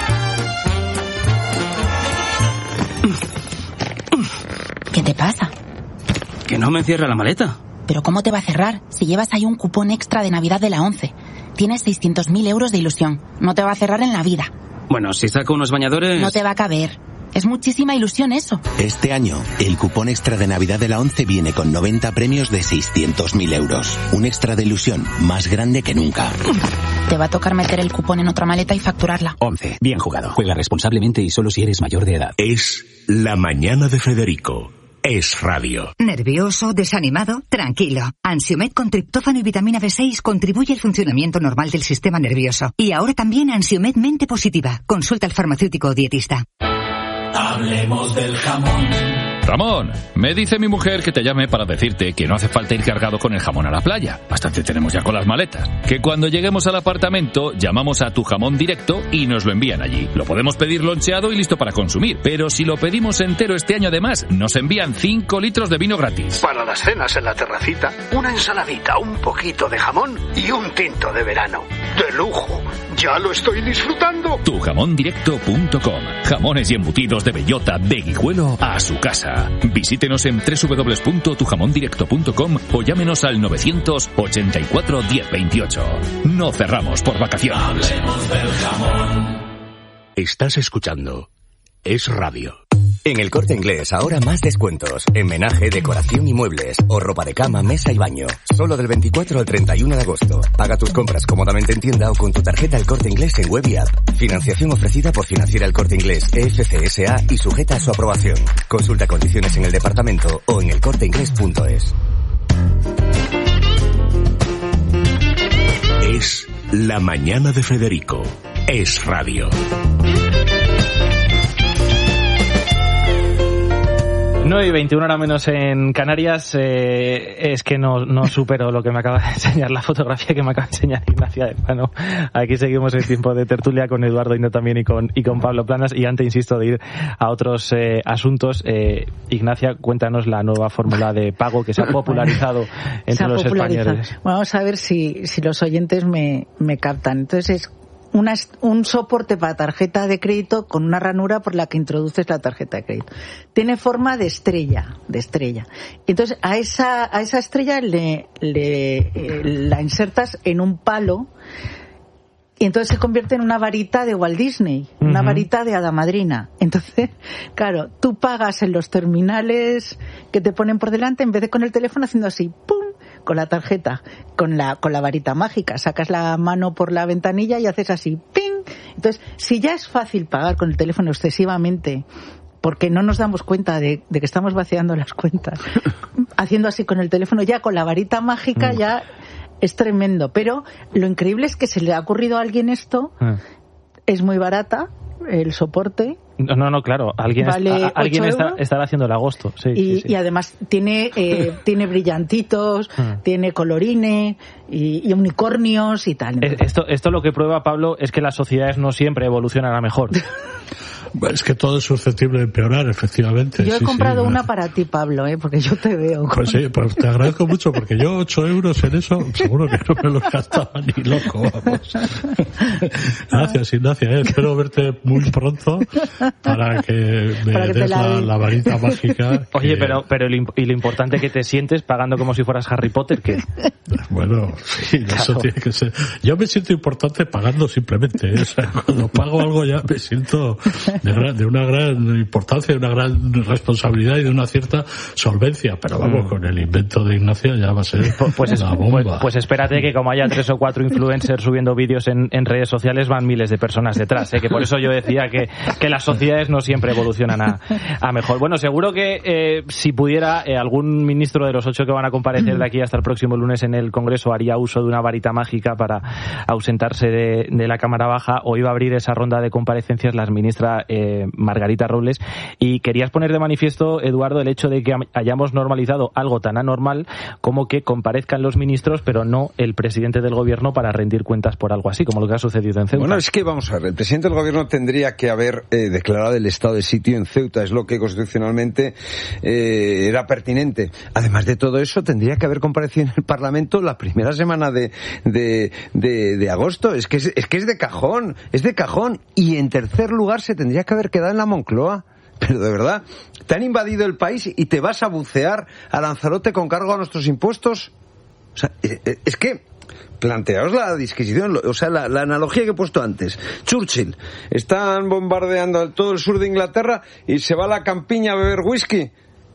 ¿Qué te pasa? Que no me cierra la maleta. ¿Pero cómo te va a cerrar si llevas ahí un cupón extra de Navidad de la ONCE? Tienes seiscientos mil euros de ilusión. No te va a cerrar en la vida. Bueno, si saco unos bañadores... No te va a caber. Es muchísima ilusión eso. Este año, el cupón extra de Navidad de la ONCE viene con noventa premios de seiscientos mil euros. Un extra de ilusión más grande que nunca. Te va a tocar meter el cupón en otra maleta y facturarla. ONCE. Bien jugado. Juega responsablemente y solo si eres mayor de edad. Es La Mañana de Federico. Es radio. ¿Nervioso? ¿Desanimado? Tranquilo. Ansiomed con triptófano y vitamina B seis contribuye al funcionamiento normal del sistema nervioso. Y ahora también Ansiomed Mente Positiva. Consulta al farmacéutico o dietista. Hablemos del jamón. Ramón, me dice mi mujer que te llame para decirte que no hace falta ir cargado con el jamón a la playa. Bastante tenemos ya con las maletas. Que cuando lleguemos al apartamento llamamos a Tu Jamón Directo y nos lo envían allí. Lo podemos pedir loncheado y listo para consumir. Pero si lo pedimos entero este año además, nos envían cinco litros de vino gratis. Para las cenas en la terracita, una ensaladita, un poquito de jamón y un tinto de verano. ¡De lujo! ¡Ya lo estoy disfrutando! tu jamón directo punto com. Jamones y embutidos de bellota, de Guijuelo a su casa. Visítenos en doble u doble u doble u punto tu jamón directo punto com o llámenos al novecientos ochenta y cuatro diez veintiocho. No cerramos por vacaciones. Hablemos del jamón. Estás escuchando Es Radio. En El Corte Inglés ahora más descuentos. En menaje, decoración y muebles. O ropa de cama, mesa y baño. Solo del veinticuatro al treinta y uno de agosto. Paga tus compras cómodamente en tienda o con tu tarjeta El Corte Inglés en web y app. Financiación ofrecida por Financiera El Corte Inglés E F C S A y sujeta a su aprobación. Consulta condiciones en el departamento o en el corte inglés punto es. Es La Mañana de Federico. Es Radio. nueve y veintiuno hora menos en Canarias. Eh, es que no, no supero lo que me acaba de enseñar, la fotografía que me acaba de enseñar Ignacia de Pano. Aquí seguimos el tiempo de tertulia con Eduardo Indo también y con, y con Pablo Planas. Y antes, insisto, de ir a otros eh, asuntos, eh, Ignacia, cuéntanos la nueva fórmula de pago que se ha popularizado entre los españoles. Bueno, vamos a ver si, si los oyentes me, me captan. Entonces es Una, un soporte para tarjeta de crédito con una ranura por la que introduces la tarjeta de crédito. Tiene forma de estrella, de estrella. Entonces a esa a esa estrella le, le eh, la insertas en un palo y entonces se convierte en una varita de Walt Disney, uh-huh. una varita de hada madrina. Entonces, claro, tú pagas en los terminales que te ponen por delante en vez de con el teléfono haciendo así, ¡pum!, con la tarjeta, con la con la varita mágica, sacas la mano por la ventanilla y haces así, ¡ping! Entonces, si ya es fácil pagar con el teléfono excesivamente, porque no nos damos cuenta de, de que estamos vaciando las cuentas, haciendo así con el teléfono, ya con la varita mágica mm. ya es tremendo. Pero lo increíble es que se le ha ocurrido a alguien esto, mm. es muy barata el soporte. No, no, no, claro. Alguien, vale a, alguien está, estará haciendo el agosto. Sí, y, sí, sí. y además tiene eh, tiene brillantitos, mm. tiene colorines y, y unicornios y tal. Esto, esto lo que prueba, Pablo, es que las sociedades no siempre evolucionan a mejor. Es que todo es susceptible de empeorar, efectivamente. Yo he sí, comprado sí, una para ti, Pablo, ¿eh? Porque yo te veo. Pues sí, pues te agradezco mucho, porque yo ocho euros en eso, seguro que no me los gastaba ni loco, vamos. Gracias, Ignacia, ¿eh? Espero verte muy pronto para que me para que des la, la, la varita mágica. Que... Oye, pero pero y lo importante que te sientes pagando como si fueras Harry Potter, ¿qué? Bueno, sí, claro. Eso tiene que ser. Yo me siento importante pagando simplemente, ¿eh? O sea, cuando pago algo ya me siento... De, gran, de una gran importancia, de una gran responsabilidad y de una cierta solvencia, pero vamos, mm. con el invento de Ignacia ya va a ser pues, una bomba. Pues, pues espérate que como haya tres o cuatro influencers subiendo vídeos en, en redes sociales, van miles de personas detrás, ¿eh? Que por eso yo decía que, que las sociedades no siempre evolucionan a, a mejor. Bueno, seguro que eh, si pudiera eh, algún ministro de los ocho que van a comparecer de aquí hasta el próximo lunes en el Congreso haría uso de una varita mágica para ausentarse de, de la Cámara Baja, o iba a abrir esa ronda de comparecencias la ministra Eh, Margarita Robles, y querías poner de manifiesto, Eduardo, el hecho de que hayamos normalizado algo tan anormal como que comparezcan los ministros pero no el presidente del gobierno para rendir cuentas por algo así, como lo que ha sucedido en Ceuta. Bueno, es que vamos a ver, el presidente del gobierno tendría que haber eh, declarado el estado de sitio en Ceuta, es lo que constitucionalmente eh, era pertinente. Además de todo eso, tendría que haber comparecido en el Parlamento la primera semana de, de, de, de agosto. Es que es, es que es de cajón, es de cajón. Y en tercer lugar se tendría que haber quedado en la Moncloa. Pero de verdad, ¿te han invadido el país y te vas a bucear a Lanzarote con cargo a nuestros impuestos? O sea, es que planteaos la disquisición, o sea, la, la analogía que he puesto antes. Churchill, están bombardeando todo el sur de Inglaterra y se va a la campiña a beber whisky.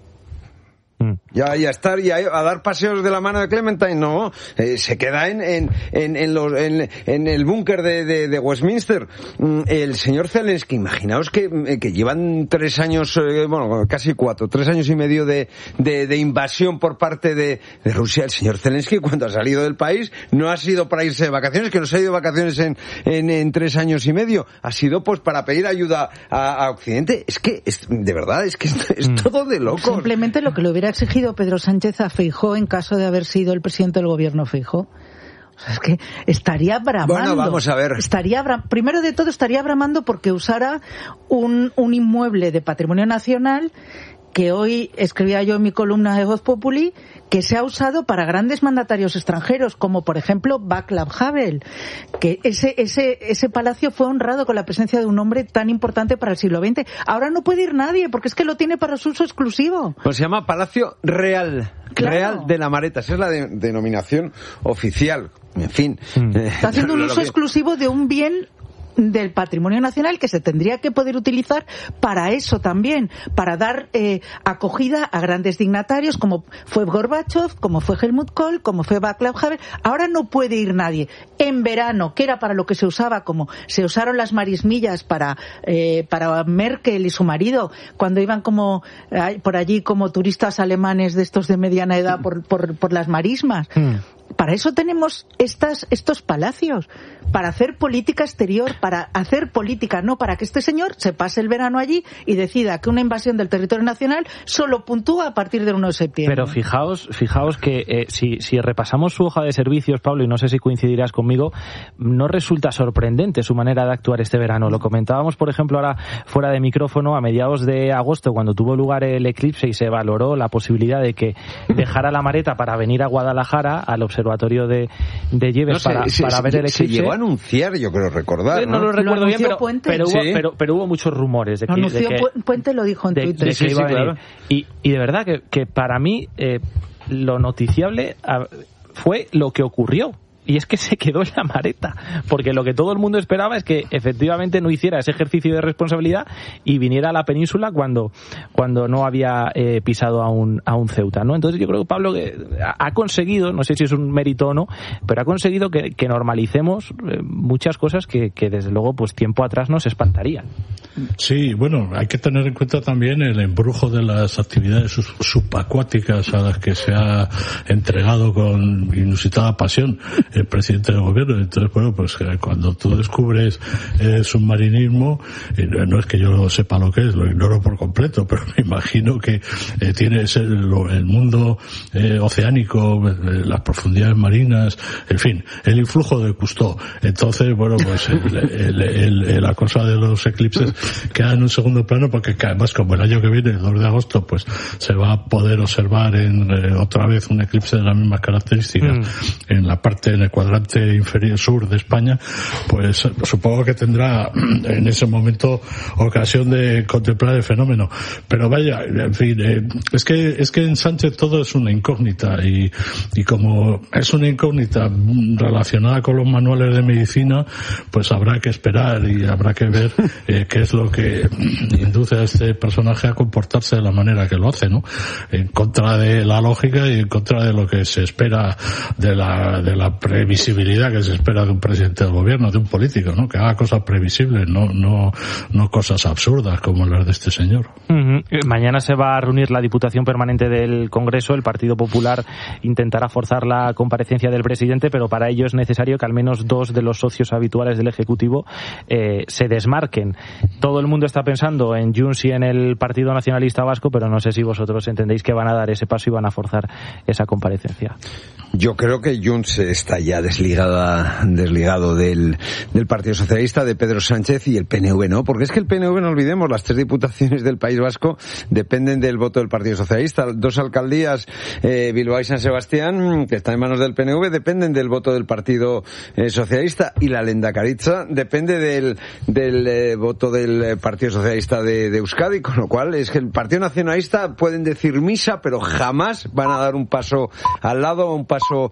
Ya, ya estar y a, a dar paseos de la mano de Clementine, no, eh, se queda en en en, en, los, en, en el búnker de, de, de Westminster. El señor Zelensky, imaginaos que, que llevan tres años, eh, bueno, casi cuatro, tres años y medio de, de, de invasión por parte de, de Rusia. El señor Zelensky, cuando ha salido del país, no ha sido para irse de vacaciones, que no se ha ido de vacaciones en, en, en tres años y medio, ha sido pues para pedir ayuda a, a Occidente. Es que, es, de verdad, es que es, es mm. todo de loco. Simplemente lo que le hubiera exigido Pedro Sánchez a Feijóo en caso de haber sido el presidente del gobierno Feijóo. O sea, es que estaría bramando. Bueno, vamos a ver. Estaría bram... Primero de todo estaría bramando porque usara un, un inmueble de patrimonio nacional que hoy escribía yo en mi columna de Voz Populi, que se ha usado para grandes mandatarios extranjeros, como por ejemplo Václav Havel, que ese, ese, ese palacio fue honrado con la presencia de un hombre tan importante para el siglo veinte. Ahora no puede ir nadie, porque es que lo tiene para su uso exclusivo. Pues se llama Palacio Real, claro. Real de la Mareta, esa es la de, denominación oficial. En fin. Mm. Está haciendo un uso exclusivo de un bien del patrimonio nacional que se tendría que poder utilizar para eso también, para dar eh, acogida a grandes dignatarios como fue Gorbachev, como fue Helmut Kohl, como fue Václav Havel. Ahora no puede ir nadie. En verano, que era para lo que se usaba, como se usaron las marismillas para eh, para Merkel y su marido cuando iban como eh, por allí como turistas alemanes de estos de mediana edad por por, por las marismas. Mm. para eso tenemos estas, estos palacios, para hacer política exterior, para hacer política, no para que este señor se pase el verano allí y decida que una invasión del territorio nacional solo puntúa a partir del uno de septiembre. Pero fijaos, fijaos que eh, si, si repasamos su hoja de servicios, Pablo, y no sé si coincidirás conmigo, no resulta sorprendente su manera de actuar este verano. Lo comentábamos, por ejemplo, ahora fuera de micrófono, a mediados de agosto, cuando tuvo lugar el eclipse y se valoró la posibilidad de que dejara la maleta para venir a Guadalajara, al observatorio de, de Lleves, no sé, para, se, para se, ver el eclipse. Se llegó a anunciar, yo creo recordar, ¿no? No lo recuerdo lo bien, pero, pero, hubo, sí. pero, pero hubo muchos rumores de que, lo anunció de que Puente, lo dijo en de, Twitter. de que sí, iba sí, a venir. claro. Y, y de verdad que, que para mí eh, lo noticiable a, fue lo que ocurrió. Y es que se quedó en la maleta, porque lo que todo el mundo esperaba es que efectivamente no hiciera ese ejercicio de responsabilidad y viniera a la península cuando cuando no había eh, pisado a un a un Ceuta, ¿no? Entonces yo creo que Pablo que ha conseguido, no sé si es un mérito o no, pero ha conseguido que, que normalicemos eh, muchas cosas que, que desde luego pues tiempo atrás nos espantarían. Sí, bueno, hay que tener en cuenta también el embrujo de las actividades subacuáticas a las que se ha entregado con inusitada pasión el presidente del gobierno. Entonces, bueno, pues cuando tú descubres eh, submarinismo, eh, no es que yo sepa lo que es, lo ignoro por completo, pero me imagino que eh, tienes el, el mundo eh, oceánico, eh, las profundidades marinas, en fin, el influjo de Cousteau. Entonces, bueno, pues el, el, el, el, la cosa de los eclipses queda en un segundo plano, porque además como el año que viene, el dos de agosto, pues se va a poder observar en eh, otra vez un eclipse de las mismas características mm. en la parte, en el cuadrante inferior sur de España, pues supongo que tendrá en ese momento ocasión de contemplar el fenómeno. Pero vaya, en fin, eh, es que es que en Sánchez todo es una incógnita y, y como es una incógnita relacionada con los manuales de medicina, pues habrá que esperar y habrá que ver eh, qué es lo que induce a este personaje a comportarse de la manera que lo hace, ¿no? En contra de la lógica y en contra de lo que se espera de la de la previsibilidad que se espera de un presidente del gobierno, de un político, ¿no? Que haga cosas previsibles, no no no cosas absurdas como las de este señor. Uh-huh. Mañana se va a reunir la Diputación Permanente del Congreso. El Partido Popular intentará forzar la comparecencia del presidente, pero para ello es necesario que al menos dos de los socios habituales del Ejecutivo eh, se desmarquen. Todo el mundo está pensando en Junts y en el Partido Nacionalista Vasco, pero no sé si vosotros entendéis que van a dar ese paso y van a forzar esa comparecencia. Yo creo que Junts está ya desligada, desligado del, del Partido Socialista, de Pedro Sánchez y el P N V, ¿no? Porque es que el P N V, no olvidemos, las tres diputaciones del País Vasco dependen del voto del Partido Socialista. Dos alcaldías, eh, Bilbao y San Sebastián, que están en manos del P N V, dependen del voto del Partido eh, Socialista. Y la Lehendakaritza depende del, del eh, voto del Partido Socialista de, de Euskadi, con lo cual es que el Partido Nacionalista pueden decir misa, pero jamás van a dar un paso al lado o un paso